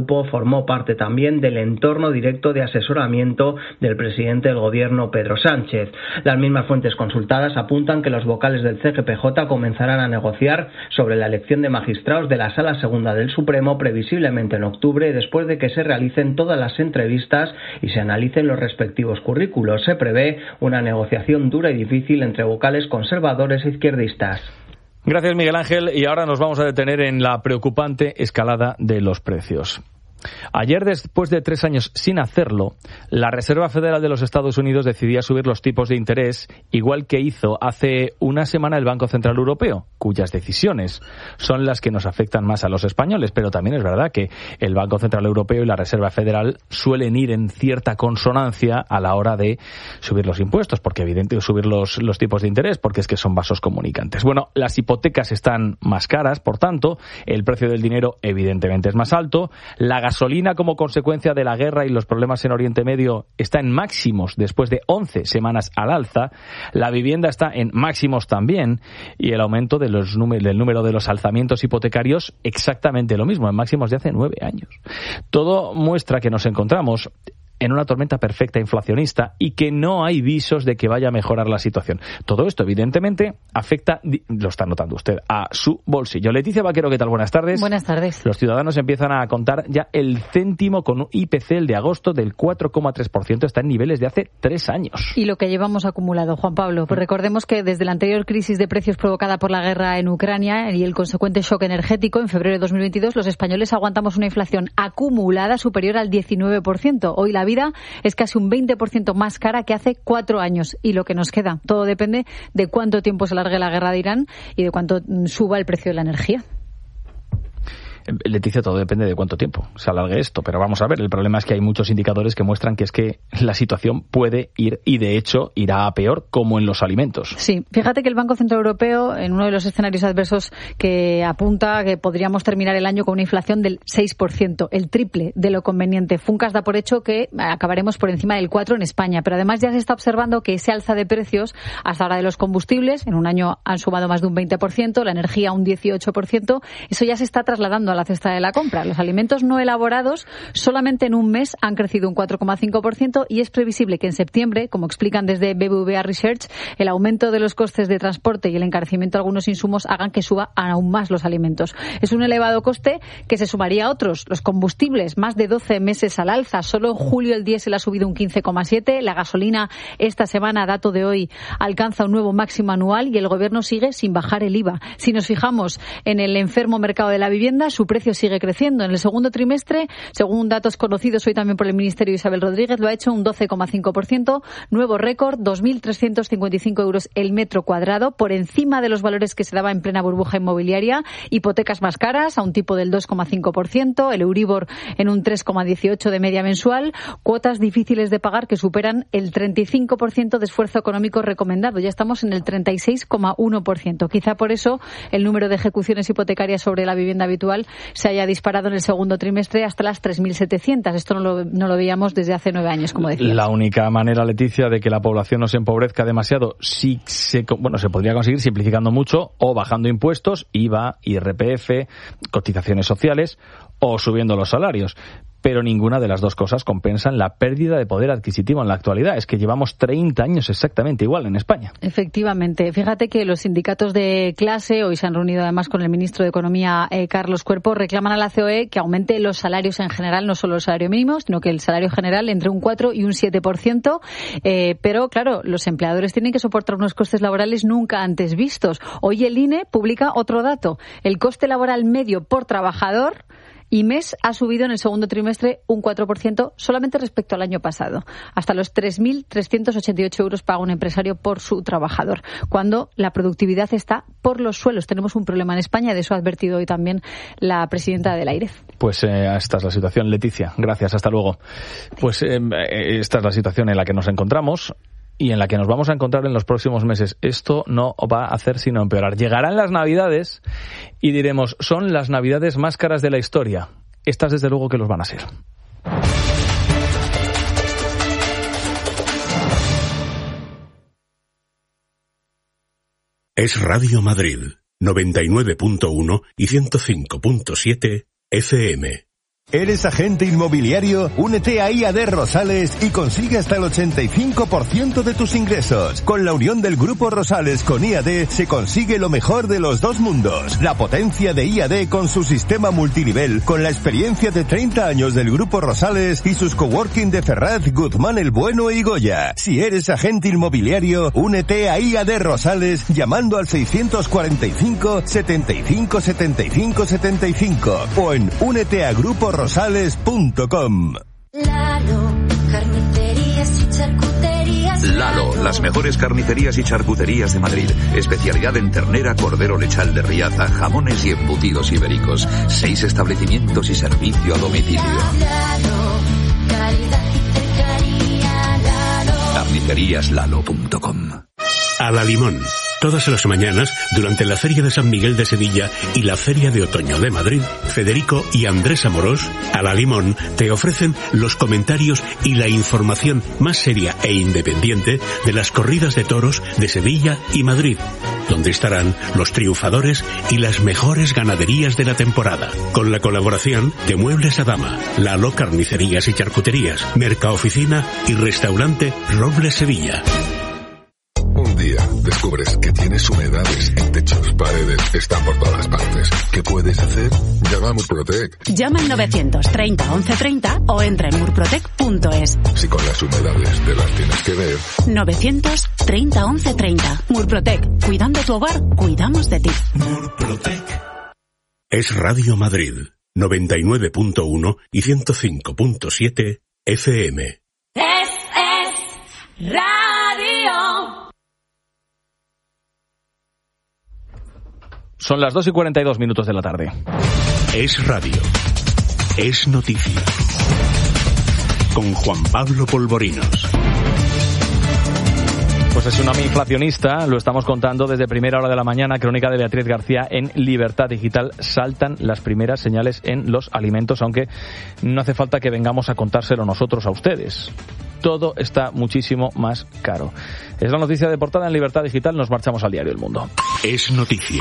grupo formó parte también del entorno directo de asesoramiento del presidente del gobierno, Pedro Sánchez. Las mismas fuentes consultadas apuntan que los vocales del C G P J comenzarán a negociar sobre la elección de magistrados de la Sala Segunda del Supremo previsiblemente en octubre, después de que se realicen todas las entrevistas y se analicen los respectivos currículos. Se prevé una negociación dura y difícil entre vocales conservadores e izquierdistas. Gracias, Miguel Ángel. Y ahora nos vamos a detener en la preocupante escalada de los precios. Ayer, después de tres años sin hacerlo, la Reserva Federal de los Estados Unidos decidía subir los tipos de interés, igual que hizo hace una semana el Banco Central Europeo, cuyas decisiones son las que nos afectan más a los españoles. Pero también es verdad que el Banco Central Europeo y la Reserva Federal suelen ir en cierta consonancia a la hora de subir los impuestos, porque evidentemente subir los, los tipos de interés, porque es que son vasos comunicantes. Bueno, las hipotecas están más caras, por tanto, el precio del dinero evidentemente es más alto, la gasolina, como consecuencia de la guerra y los problemas en Oriente Medio, está en máximos después de once semanas al alza. La vivienda está en máximos también, y el aumento de los número, del número de los alzamientos hipotecarios exactamente lo mismo, en máximos de hace nueve años. Todo muestra que nos encontramos en una tormenta perfecta inflacionista y que no hay visos de que vaya a mejorar la situación. Todo esto, evidentemente, afecta, lo está notando usted, a su bolsillo. Leticia Vaquero, ¿qué tal? Buenas tardes. Buenas tardes. Los ciudadanos empiezan a contar ya el céntimo con un I P C, el de agosto, del cuatro coma tres por ciento, está en niveles de hace tres años. Y lo que llevamos acumulado, Juan Pablo. Pues recordemos que desde la anterior crisis de precios provocada por la guerra en Ucrania y el consecuente shock energético en febrero de dos mil veintidós, los españoles aguantamos una inflación acumulada superior al diecinueve por ciento. Hoy la vida es casi un veinte por ciento más cara que hace cuatro años. Y lo que nos queda, todo depende de cuánto tiempo se alargue la guerra de Irán y de cuánto suba el precio de la energía. Leticia, todo depende de cuánto tiempo se alargue esto, pero vamos a ver, el problema es que hay muchos indicadores que muestran que es que la situación puede ir, y de hecho irá a peor, como en los alimentos. Sí, fíjate que el Banco Central Europeo, en uno de los escenarios adversos que apunta que podríamos terminar el año con una inflación del seis por ciento, el triple de lo conveniente. Funcas da por hecho que acabaremos por encima del cuatro por ciento en España, pero además ya se está observando que ese alza de precios hasta ahora de los combustibles, en un año han sumado más de un veinte por ciento, la energía un dieciocho por ciento, eso ya se está trasladando a la cesta de la compra. Los alimentos no elaborados solamente en un mes han crecido un cuatro coma cinco por ciento y es previsible que en septiembre, como explican desde B B V A Research, el aumento de los costes de transporte y el encarecimiento de algunos insumos hagan que suba aún más los alimentos. Es un elevado coste que se sumaría a otros. Los combustibles, más de doce meses al alza. Solo en julio el diésel ha subido un quince coma siete. La gasolina esta semana, dato de hoy, alcanza un nuevo máximo anual y el gobierno sigue sin bajar el I V A. Si nos fijamos en el enfermo mercado de la vivienda, su precio sigue creciendo. En el segundo trimestre, según datos conocidos hoy también por el Ministerio de Isabel Rodríguez, lo ha hecho un doce coma cinco por ciento, nuevo récord, dos mil trescientos cincuenta y cinco euros el metro cuadrado, por encima de los valores que se daba en plena burbuja inmobiliaria. Hipotecas más caras, a un tipo del dos coma cinco por ciento, el Euribor en un tres coma dieciocho de media mensual, cuotas difíciles de pagar que superan el treinta y cinco por ciento de esfuerzo económico recomendado. Ya estamos en el treinta y seis coma uno por ciento. Quizá por eso el número de ejecuciones hipotecarias sobre la vivienda habitual se haya disparado en el segundo trimestre hasta las tres mil setecientos. Esto no lo, no lo veíamos desde hace nueve años, como decía. La única manera, Leticia, de que la población no se empobrezca demasiado, sí se, bueno, se podría conseguir simplificando mucho o bajando impuestos, I V A, I R P F, cotizaciones sociales, o subiendo los salarios. Pero ninguna de las dos cosas compensan la pérdida de poder adquisitivo en la actualidad. Es que llevamos treinta años exactamente igual en España. Efectivamente. Fíjate que los sindicatos de clase, hoy se han reunido además con el ministro de Economía, eh, Carlos Cuerpo, reclaman a la C O E que aumente los salarios en general, no solo el salario mínimo, sino que el salario general entre un cuatro y un siete por ciento. Eh, pero, claro, los empleadores tienen que soportar unos costes laborales nunca antes vistos. Hoy el I N E publica otro dato. El coste laboral medio por trabajador y mes ha subido en el segundo trimestre un cuatro por ciento solamente respecto al año pasado. Hasta los tres mil trescientos ochenta y ocho euros paga un empresario por su trabajador, cuando la productividad está por los suelos. Tenemos un problema en España, de eso ha advertido hoy también la presidenta de la AIREF. Pues eh, esta es la situación, Leticia. Gracias, hasta luego. Pues eh, esta es la situación en la que nos encontramos y en la que nos vamos a encontrar en los próximos meses. Esto no va a hacer sino empeorar. Llegarán las Navidades y diremos, son las Navidades más caras de la historia. Estas desde luego que los van a ser. Es Radio Madrid, noventa y nueve punto uno y ciento cinco punto siete F M. ¿Eres agente inmobiliario? Únete a I A D Rosales y consigue hasta el ochenta y cinco por ciento de tus ingresos. Con la unión del Grupo Rosales con I A D se consigue lo mejor de los dos mundos. La potencia de I A D con su sistema multinivel, con la experiencia de treinta años del Grupo Rosales y sus coworking de Ferraz, Guzmán el Bueno y Goya. Si eres agente inmobiliario, únete a I A D Rosales llamando al seiscientos cuarenta y cinco, setenta y cinco, setenta y cinco, setenta y cinco o en únete a grupo rosales punto com. Lalo, carnicerías y charcuterías. Lalo, las mejores carnicerías y charcuterías de Madrid. Especialidad en ternera, cordero lechal de Riaza, jamones y embutidos ibéricos. Seis establecimientos y servicio a domicilio. Lalo, calidad y cercanía. Lalo. carnicerías lalo punto com. A la Limón. Todas las mañanas, durante la Feria de San Miguel de Sevilla y la Feria de Otoño de Madrid, Federico y Andrés Amorós, a la Limón, te ofrecen los comentarios y la información más seria e independiente de las corridas de toros de Sevilla y Madrid, donde estarán los triunfadores y las mejores ganaderías de la temporada, con la colaboración de Muebles Adama, Lalo Carnicerías y Charcuterías, Mercaoficina y Restaurante Robles Sevilla. Un día descubres que tienes humedades en techos, paredes, están por todas partes. ¿Qué puedes hacer? Llama a Murprotec. Llama al novecientos treinta once treinta o entra en murprotec punto es. Si con las humedades te las tienes que ver. novecientos treinta once treinta. Murprotec. Cuidando tu hogar, cuidamos de ti. Murprotec. Es Radio Madrid, noventa y nueve punto uno y ciento cinco punto siete F M. Es, es Radio. Son las dos y cuarenta y dos minutos de la tarde. Es radio. Es noticia. Con Juan Pablo Polvorinos. Pues es tsunami inflacionista, lo estamos contando desde primera hora de la mañana, crónica de Beatriz García en Libertad Digital. Saltan las primeras señales en los alimentos, aunque no hace falta que vengamos a contárselo nosotros a ustedes. Todo está muchísimo más caro. Es la noticia de portada en Libertad Digital. Nos marchamos al diario El Mundo. Es noticia.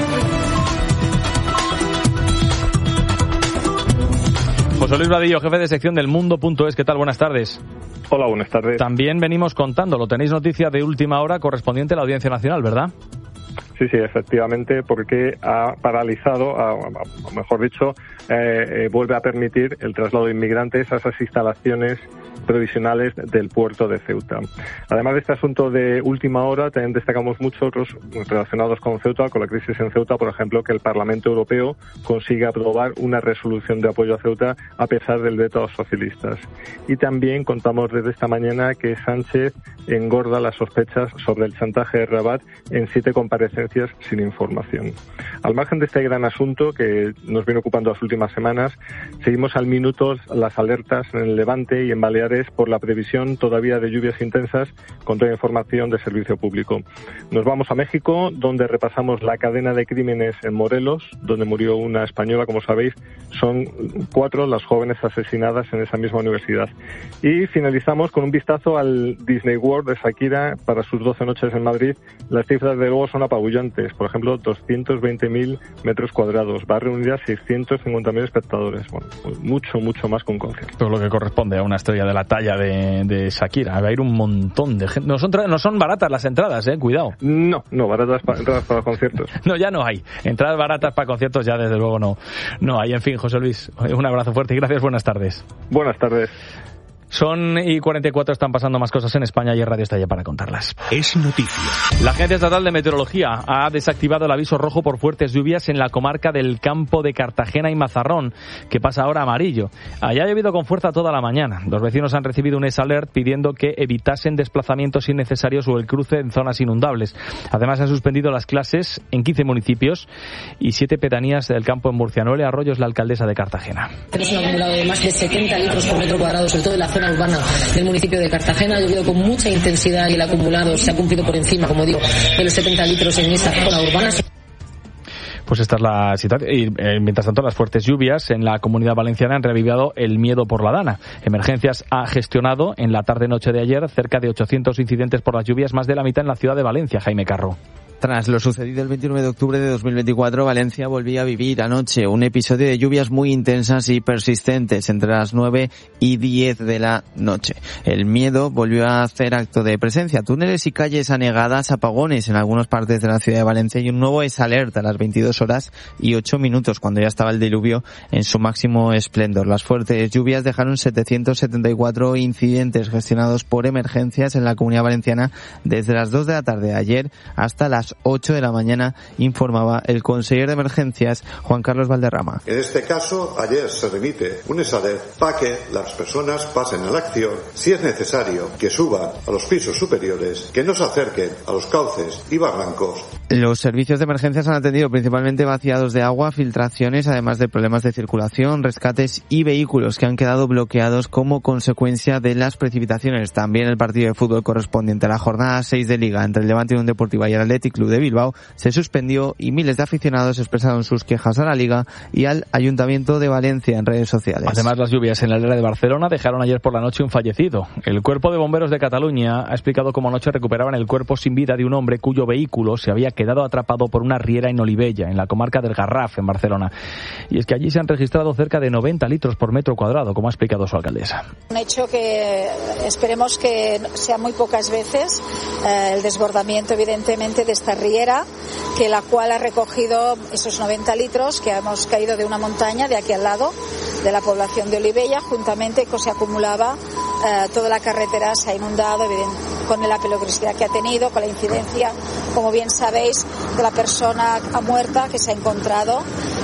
José Luis Vadillo, jefe de sección del mundo punto es. ¿Qué tal? Buenas tardes. Hola, buenas tardes. También venimos contándolo. Tenéis noticia de última hora correspondiente a la Audiencia Nacional, ¿verdad? Sí, sí, efectivamente, porque ha paralizado, o mejor dicho, eh, eh, vuelve a permitir el traslado de inmigrantes a esas instalaciones provisionales del puerto de Ceuta. Además de este asunto de última hora, también destacamos muchos otros relacionados con Ceuta, con la crisis en Ceuta, por ejemplo, que el Parlamento Europeo consigue aprobar una resolución de apoyo a Ceuta a pesar del veto a los socialistas. Y también contamos desde esta mañana que Sánchez engorda las sospechas sobre el chantaje de Rabat en siete comparecencias sin información. Al margen de este gran asunto que nos viene ocupando las últimas semanas, seguimos al minuto las alertas en el Levante y en Baleares por la previsión todavía de lluvias intensas con toda información de servicio público. Nos vamos a México, donde repasamos la cadena de crímenes en Morelos, donde murió una española, como sabéis. Son cuatro las jóvenes asesinadas en esa misma universidad. Y finalizamos con un vistazo al Disney World de Shakira para sus doce noches en Madrid. Las cifras de luego son apabullantes. Por ejemplo, doscientos veinte mil metros cuadrados. Va a reunir a seiscientos cincuenta mil espectadores. Bueno, mucho, mucho más que un concierto. Todo lo que corresponde a una estrella de la talla de, de Shakira. Va a ir un montón de gente. No son, no son baratas las entradas, eh, cuidado. No, no, baratas para, entradas para conciertos. No, ya no hay. Entradas baratas para conciertos ya desde luego no, no hay. En fin, José Luis, un abrazo fuerte y gracias, buenas tardes. Buenas tardes. Son y cuarenta y cuatro, están pasando más cosas en España y el radio está ya para contarlas. Es noticia. La Agencia Estatal de Meteorología ha desactivado el aviso rojo por fuertes lluvias en la comarca del Campo de Cartagena y Mazarrón, que pasa ahora a amarillo. Allá ha llovido con fuerza toda la mañana. Los vecinos han recibido un S-Alert pidiendo que evitasen desplazamientos innecesarios o el cruce en zonas inundables. Además, han suspendido las clases en quince municipios y siete pedanías del campo en Murcia. Noelia Arroyo es la alcaldesa de Cartagena. Tenemos un acumulado de más de setenta litros por metro cuadrado, sobre todo en la zona urbana del municipio de Cartagena. Ha llovido con mucha intensidad y el acumulado se ha cumplido por encima, como digo, de los setenta litros en esta zona urbana. Pues esta es la situación. Y eh, mientras tanto, las fuertes lluvias en la Comunidad Valenciana han reavivado el miedo por la Dana. Emergencias ha gestionado en la tarde-noche de ayer cerca de ochocientos incidentes por las lluvias, más de la mitad en la ciudad de Valencia, Jaime Carro. Tras lo sucedido el veintinueve de octubre de dos mil veinticuatro, Valencia volvía a vivir anoche un episodio de lluvias muy intensas y persistentes entre las nueve y diez de la noche. El miedo volvió a hacer acto de presencia. Túneles y calles anegadas, apagones en algunas partes de la ciudad de Valencia y un nuevo exalerta a las veintidós horas y ocho minutos cuando ya estaba el diluvio en su máximo esplendor. Las fuertes lluvias dejaron setecientos setenta y cuatro incidentes gestionados por emergencias en la Comunidad Valenciana desde las dos de la tarde de ayer hasta las ocho de la mañana, informaba el conseller de Emergencias, Juan Carlos Valderrama. En este caso, ayer se remite un exaler para que las personas pasen a la acción, si es necesario, que suban a los pisos superiores, que no se acerquen a los cauces y barrancos. Los servicios de emergencias han atendido principalmente vaciados de agua, filtraciones, además de problemas de circulación, rescates y vehículos que han quedado bloqueados como consecuencia de las precipitaciones. También el partido de fútbol correspondiente a la jornada seis de Liga entre el Levante Unión Deportiva y el Athletic Club de Bilbao se suspendió y miles de aficionados expresaron sus quejas a la Liga y al Ayuntamiento de Valencia en redes sociales. Además, las lluvias en la área de Barcelona dejaron ayer por la noche un fallecido. El Cuerpo de Bomberos de Cataluña ha explicado cómo anoche recuperaban el cuerpo sin vida de un hombre cuyo vehículo se había quedado atrapado por una riera en Olivella, en la comarca del Garraf, en Barcelona. Y es que allí se han registrado cerca de noventa litros por metro cuadrado, como ha explicado su alcaldesa. Un hecho que esperemos que sea muy pocas veces, eh, el desbordamiento evidentemente de esta riera, que la cual ha recogido esos noventa litros que hemos caído de una montaña de aquí al lado, de la población de Olivella, juntamente que se acumulaba, eh, toda la carretera se ha inundado, con la peligrosidad que ha tenido, con la incidencia, como bien sabéis, de la persona muerta que se ha encontrado,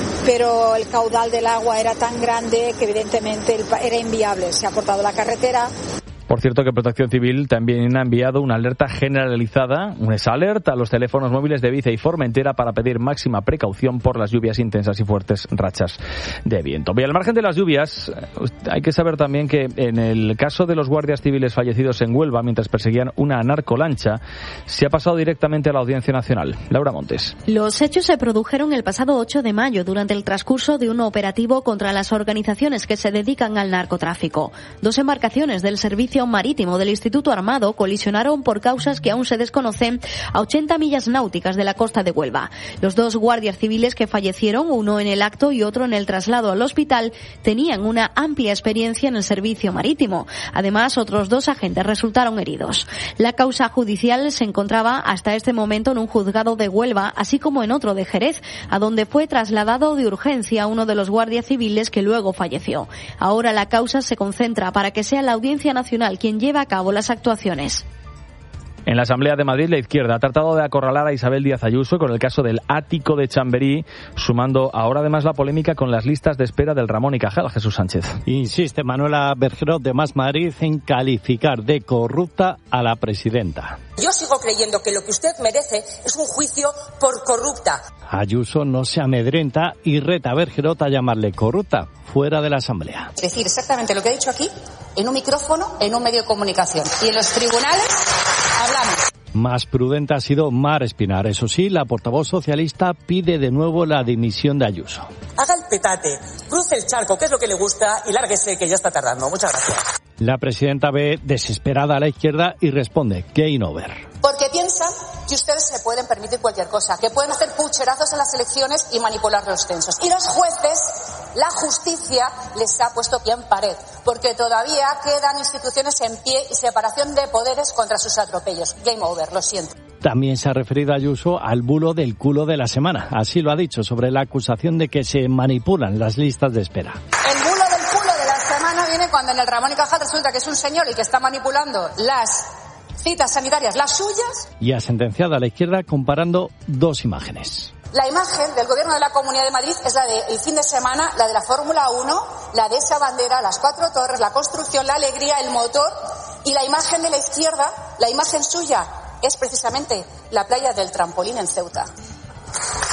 pero el caudal del agua era tan grande que evidentemente era inviable. Se ha cortado la carretera. Por cierto, que Protección Civil también ha enviado una alerta generalizada, un exalert, a los teléfonos móviles de Vice y Formentera para pedir máxima precaución por las lluvias intensas y fuertes rachas de viento. Y al margen de las lluvias, hay que saber también que en el caso de los guardias civiles fallecidos en Huelva mientras perseguían una narcolancha, se ha pasado directamente a la Audiencia Nacional. Laura Montes. Los hechos se produjeron el pasado ocho de mayo durante el transcurso de un operativo contra las organizaciones que se dedican al narcotráfico. Dos embarcaciones del servicio marítimo del Instituto Armado colisionaron por causas que aún se desconocen a ochenta millas náuticas de la costa de Huelva. Los dos guardias civiles que fallecieron, uno en el acto y otro en el traslado al hospital, tenían una amplia experiencia en el servicio marítimo. Además, otros dos agentes resultaron heridos. La causa judicial se encontraba hasta este momento en un juzgado de Huelva, así como en otro de Jerez, a donde fue trasladado de urgencia uno de los guardias civiles que luego falleció. Ahora la causa se concentra para que sea la Audiencia Nacional quien lleva a cabo las actuaciones. En la Asamblea de Madrid, la izquierda ha tratado de acorralar a Isabel Díaz Ayuso con el caso del ático de Chamberí, sumando ahora además la polémica con las listas de espera del Ramón y Cajal. Jesús Sánchez. Insiste Manuela Bergerot de Más Madrid en calificar de corrupta a la presidenta. Yo sigo creyendo que lo que usted merece es un juicio por corrupta. Ayuso no se amedrenta y reta a Bergerot a llamarle corrupta fuera de la Asamblea. Es decir, exactamente lo que ha dicho aquí, en un micrófono, en un medio de comunicación. Y en los tribunales hablamos. Más prudente ha sido Mar Espinar. Eso sí, la portavoz socialista pide de nuevo la dimisión de Ayuso. Haga el petate, cruce el charco, que es lo que le gusta, y lárguese, que ya está tardando. Muchas gracias. La presidenta ve desesperada a la izquierda y responde, game over. Porque piensan que ustedes se pueden permitir cualquier cosa, que pueden hacer pucherazos en las elecciones y manipular los censos. Y los jueces, la justicia, les ha puesto pie en pared, porque todavía quedan instituciones en pie y separación de poderes contra sus atropellos. Game over, lo siento. También se ha referido a Ayuso al bulo del culo de la semana. Así lo ha dicho sobre la acusación de que se manipulan las listas de espera. El bulo del culo de la semana viene cuando en el Ramón y Cajal resulta que es un señor el que está manipulando las citas sanitarias, las suyas. Y ha sentenciado a la izquierda comparando dos imágenes. La imagen del gobierno de la Comunidad de Madrid es la del fin de semana, la de la Fórmula uno, la de esa bandera, las cuatro torres, la construcción, la alegría, el motor. Y la imagen de la izquierda, la imagen suya, es precisamente la playa del Trampolín en Ceuta.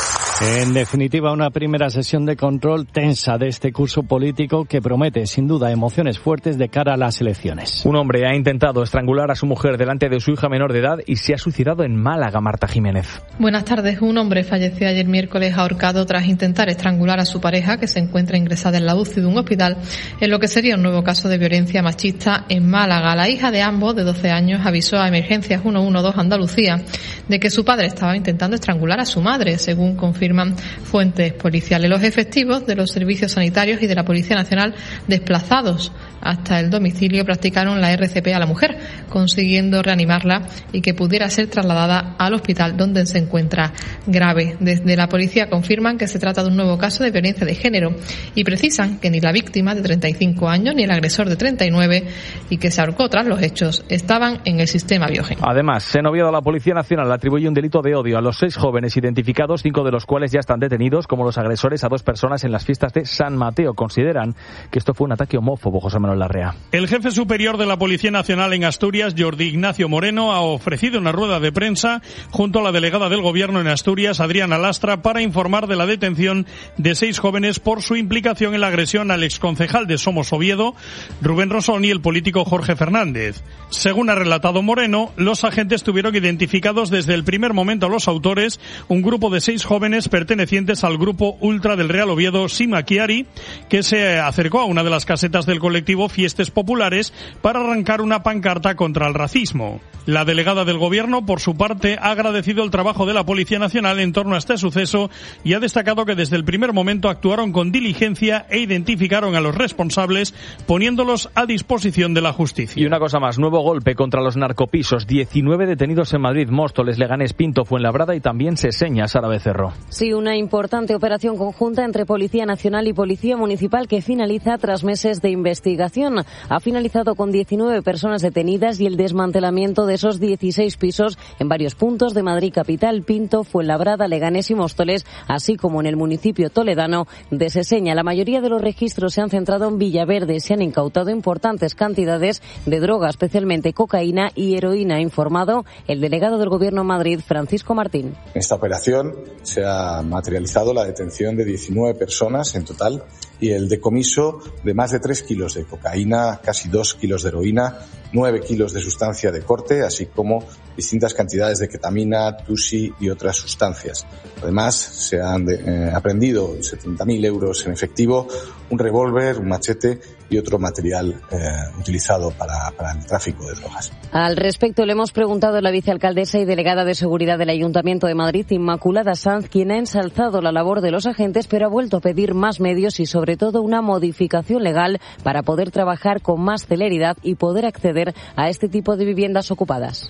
En definitiva, una primera sesión de control tensa de este curso político que promete, sin duda, emociones fuertes de cara a las elecciones. Un hombre ha intentado estrangular a su mujer delante de su hija menor de edad y se ha suicidado en Málaga. Marta Jiménez. Buenas tardes. Un hombre falleció ayer miércoles ahorcado tras intentar estrangular a su pareja, que se encuentra ingresada en la U C I de un hospital, en lo que sería un nuevo caso de violencia machista en Málaga. La hija de ambos, de doce años, avisó a Emergencias ciento doce Andalucía de que su padre estaba intentando estrangular a su madre, según confirman fuentes policiales. Los efectivos de los servicios sanitarios y de la Policía Nacional desplazados hasta el domicilio practicaron la R C P a la mujer, consiguiendo reanimarla y que pudiera ser trasladada al hospital donde se encuentra grave. Desde la policía confirman que se trata de un nuevo caso de violencia de género y precisan que ni la víctima de treinta y cinco años ni el agresor de treinta y nueve y que se ahorcó tras los hechos estaban en el sistema Biogen. Además, en Oviedo la Policía Nacional atribuye un delito de odio a los seis jóvenes identificados, cinco de los cuales ya están detenidos como los agresores a dos personas en las fiestas de San Mateo. Consideran que esto fue un ataque homófobo. José Manuel Larrea. El jefe superior de la Policía Nacional en Asturias, Jordi Ignacio Moreno, ha ofrecido una rueda de prensa junto a la delegada del Gobierno en Asturias, Adriana Lastra, para informar de la detención de seis jóvenes por su implicación en la agresión al exconcejal de Somos Oviedo, Rubén Rosón, y el político Jorge Fernández. Según ha relatado Moreno, los agentes tuvieron identificados desde el primer momento a los autores, un grupo de seis jóvenes pertenecientes al grupo ultra del Real Oviedo, Sima Chiari, que se acercó a una de las casetas del colectivo Fiestes Populares para arrancar una pancarta contra el racismo. La delegada del Gobierno, por su parte, ha agradecido el trabajo de la Policía Nacional en torno a este suceso y ha destacado que desde el primer momento actuaron con diligencia e identificaron a los responsables, poniéndolos a disposición de la justicia. Y una cosa más, nuevo golpe contra los narcopisos. diecinueve detenidos en Madrid, Móstoles, Leganés, Pinto, Fuenlabrada y también Seseña. Sara Becerro. Sí, una importante operación conjunta entre Policía Nacional y Policía Municipal que finaliza tras meses de investigación. Ha finalizado con diecinueve personas detenidas y el desmantelamiento de esos dieciséis pisos en varios puntos de Madrid capital, Pinto, Fuenlabrada, Leganés y Móstoles, así como en el municipio toledano de Seseña. La mayoría de los registros se han centrado en Villaverde. Se han incautado importantes cantidades de droga, especialmente cocaína y heroína, ha informado el delegado del Gobierno en Madrid, Francisco Martín. En esta operación se ha materializado la detención de diecinueve personas en total y el decomiso de más de tres kilos de cocaína, casi dos kilos de heroína, nueve kilos de sustancia de corte, así como distintas cantidades de ketamina, tusi y otras sustancias. Además, se han de, eh, aprendido setenta mil euros en efectivo, un revólver, un machete y otro material eh, utilizado para, para el tráfico de drogas. Al respecto, le hemos preguntado a la vicealcaldesa y delegada de Seguridad del Ayuntamiento de Madrid, Inmaculada Sanz, quien ha ensalzado la labor de los agentes, pero ha vuelto a pedir más medios y, sobre todo, una modificación legal para poder trabajar con más celeridad y poder acceder a este tipo de viviendas ocupadas.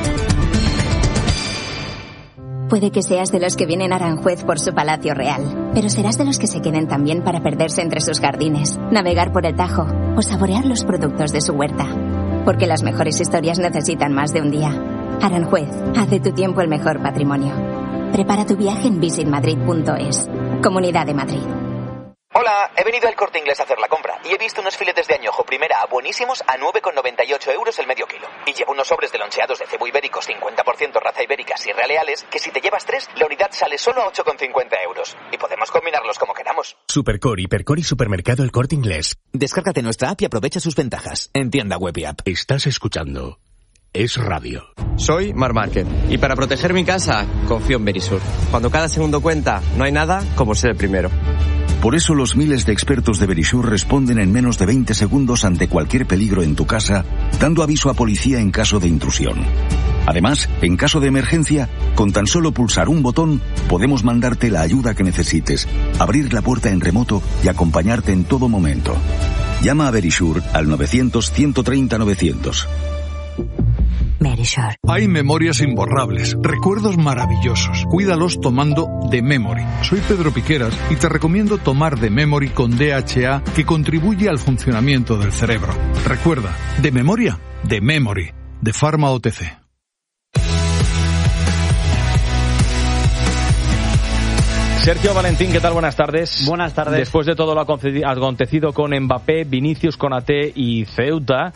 Puede que seas de los que vienen a Aranjuez por su palacio real, pero serás de los que se queden también para perderse entre sus jardines, navegar por el Tajo o saborear los productos de su huerta. Porque las mejores historias necesitan más de un día. Aranjuez, haz de tu tiempo el mejor patrimonio. Prepara tu viaje en visit madrid punto es. Comunidad de Madrid. Hola, he venido al Corte Inglés a hacer la compra y he visto unos filetes de añojo primera A buenísimos a nueve con noventa y ocho euros el medio kilo. Y llevo unos sobres de loncheados de cebo ibéricos cincuenta por ciento raza ibérica Sierra Leales que si te llevas tres, la unidad sale solo a ocho con cincuenta euros. Y podemos combinarlos como queramos. Supercore, Hipercore y Supermercado El Corte Inglés. Descárgate nuestra app y aprovecha sus ventajas en tienda web y app. Estás escuchando Es Radio. Soy Mar Márquez y para proteger mi casa confío en Verisur. Cuando cada segundo cuenta, no hay nada como ser el primero. Por eso los miles de expertos de Verisur responden en menos de veinte segundos ante cualquier peligro en tu casa, dando aviso a policía en caso de intrusión. Además, en caso de emergencia, con tan solo pulsar un botón, podemos mandarte la ayuda que necesites, abrir la puerta en remoto y acompañarte en todo momento. Llama a Verisur al novecientos, ciento treinta, novecientos. Verisur. Hay memorias imborrables, recuerdos maravillosos. Cuídalos tomando The Memory. Soy Pedro Piqueras y te recomiendo tomar The Memory con D H A, que contribuye al funcionamiento del cerebro. Recuerda, de memoria, The Memory, de Pharma O T C. Sergio Valentín, ¿qué tal? Buenas tardes. Buenas tardes. Después de todo lo acontecido con Mbappé, Vinicius, Konaté y Ceuta,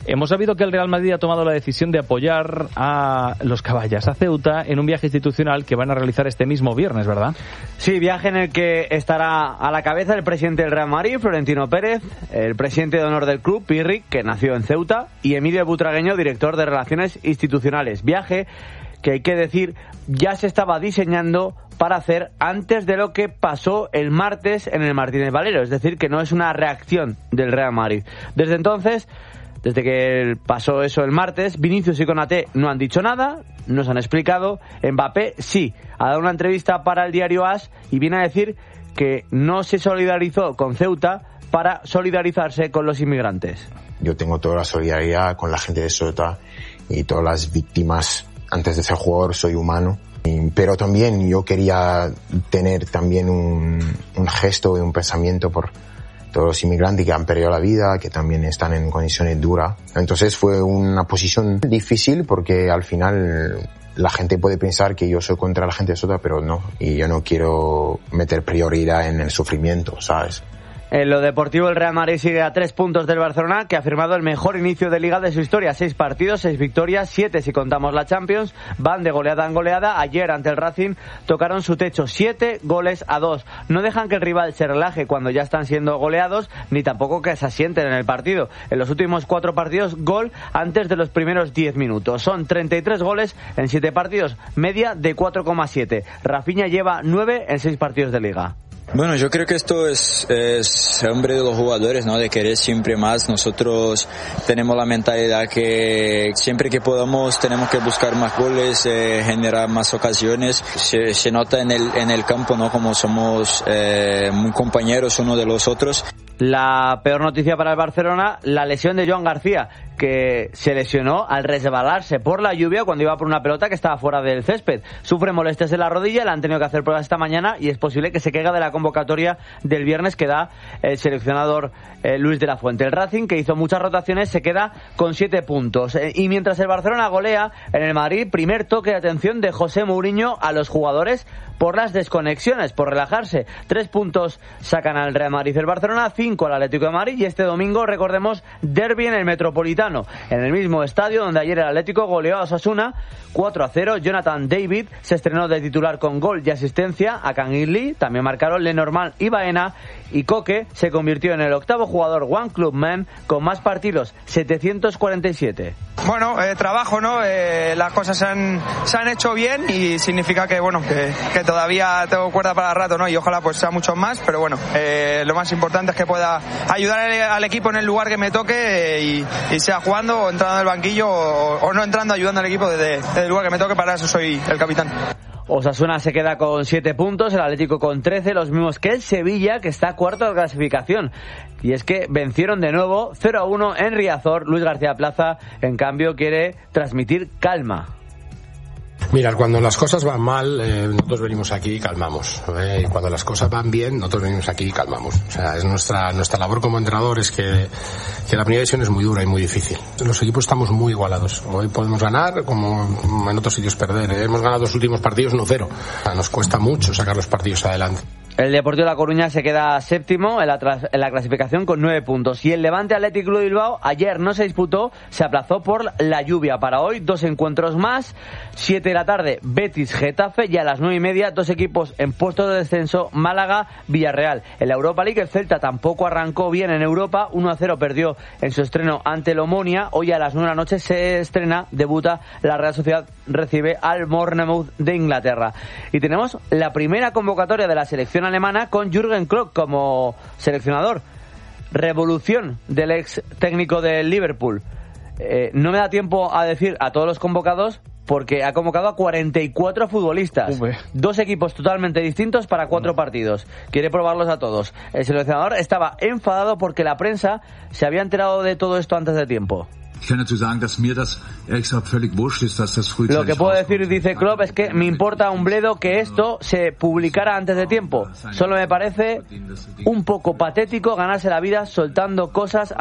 Hemos sabido que el Real Madrid ha tomado la decisión de apoyar a los caballas, a Ceuta, en un viaje institucional que van a realizar este mismo viernes, ¿verdad? Sí, viaje en el que estará a la cabeza el presidente del Real Madrid, Florentino Pérez, el presidente de honor del club, Pirri, que nació en Ceuta, y Emilio Butragueño, director de Relaciones Institucionales. Viaje que, hay que decir, ya se estaba diseñando para hacer antes de lo que pasó el martes en el Martínez Valero, es decir, que no es una reacción del Real Madrid. Desde entonces, desde que pasó eso el martes, Vinicius y Konaté no han dicho nada, no se han explicado. Mbappé sí, ha dado una entrevista para el diario AS y viene a decir que no se solidarizó con Ceuta para solidarizarse con los inmigrantes. Yo tengo toda la solidaridad con la gente de Ceuta y todas las víctimas. Antes de ser jugador soy humano, pero también yo quería tener también un, un gesto y un pensamiento por todos los inmigrantes que han perdido la vida, que también están en condiciones duras. Entonces fue una posición difícil porque al final la gente puede pensar que yo soy contra la gente de Ceuta, pero no, y yo no quiero meter prioridad en el sufrimiento, ¿sabes? En lo deportivo, el Real Madrid sigue a tres puntos del Barcelona, que ha firmado el mejor inicio de Liga de su historia. Seis partidos, seis victorias, siete si contamos la Champions. Van de goleada en goleada. Ayer, ante el Racing, tocaron su techo, siete goles a dos. No dejan que el rival se relaje cuando ya están siendo goleados, ni tampoco que se asienten en el partido. En los últimos cuatro partidos, gol antes de los primeros diez minutos. Son treinta y tres goles en siete partidos, media de cuatro coma siete. Rafinha lleva nueve en seis partidos de Liga. Bueno, yo creo que esto es, es hambre de los jugadores, ¿no? De querer siempre más. Nosotros tenemos la mentalidad que siempre que podamos tenemos que buscar más goles, eh, generar más ocasiones. Se, se nota en el, en el campo, ¿no? Como somos eh, muy compañeros uno de los otros. La peor noticia para el Barcelona, la lesión de Joan García, que se lesionó al resbalarse por la lluvia cuando iba por una pelota que estaba fuera del césped. Sufre molestias en la rodilla, le han tenido que hacer pruebas esta mañana y es posible que se caiga de la convocatoria del viernes que da el seleccionador eh, Luis de la Fuente. El Racing, que hizo muchas rotaciones, se queda con siete puntos. Eh, y mientras el Barcelona golea en el Madrid, primer toque de atención de José Mourinho a los jugadores por las desconexiones, por relajarse. Tres puntos sacan al Real Madrid el Barcelona, cinco al Atlético de Madrid, y este domingo, recordemos, derbi en el Metropolitano, en el mismo estadio donde ayer el Atlético goleó a Osasuna cuatro a cero. Jonathan David se estrenó de titular con gol y asistencia a Canguilí, también marcaron Lenormand y Baena, y Coque se convirtió en el octavo jugador One Club Man con más partidos, setecientos cuarenta y siete. Bueno, eh, trabajo, ¿no? Eh, las cosas se han, se han hecho bien y significa que, bueno, que, que todavía tengo cuerda para rato, ¿no? Y ojalá pues sea mucho más, pero bueno, eh, lo más importante es que pueda ayudar al, al equipo en el lugar que me toque eh, y, y sea jugando o entrando en el banquillo o, o no entrando, ayudando al equipo desde, desde el lugar que me toque. Para eso soy el capitán. Osasuna se queda con siete puntos, el Atlético con trece, los mismos que el Sevilla, que está cuarto de clasificación. Y es que vencieron de nuevo cero a uno en Riazor. Luis García Plaza, en cambio, quiere transmitir calma. Mira, cuando las cosas van mal, eh, nosotros venimos aquí y calmamos. ¿eh? Y cuando las cosas van bien, nosotros venimos aquí y calmamos. O sea, es nuestra nuestra labor como entrenadores que, que la primera división es muy dura y muy difícil. Los equipos estamos muy igualados. Hoy podemos ganar como en otros sitios perder. ¿eh? Hemos ganado los últimos partidos uno cero. O sea, nos cuesta mucho sacar los partidos adelante. El Deportivo de La Coruña se queda séptimo en la, tras, en la clasificación con nueve puntos. Y el Levante Athletic Club de Bilbao ayer no se disputó, se aplazó por la lluvia. Para hoy, dos encuentros más. Siete de la tarde, Betis Getafe. Y a las nueve y media, dos equipos en puestos de descenso, Málaga Villarreal. En la Europa League, el Celta tampoco arrancó bien en Europa. uno a cero perdió en su estreno ante el Omonia. Hoy a las nueve de la noche se estrena, debuta la Real Sociedad, recibe al Bournemouth de Inglaterra. Y tenemos la primera convocatoria de la selección alemana con Jürgen Klopp como seleccionador. Revolución del ex técnico del Liverpool. Eh, no me da tiempo a decir a todos los convocados porque ha convocado a cuarenta y cuatro futbolistas. Ube. Dos equipos totalmente distintos para cuatro partidos. Quiere probarlos a todos. El seleccionador estaba enfadado porque la prensa se había enterado de todo esto antes de tiempo. Lo que puedo decir, dice Klopp, es que me importa un bledo que esto se publicara antes de tiempo. Solo me parece un poco patético ganarse la vida soltando cosas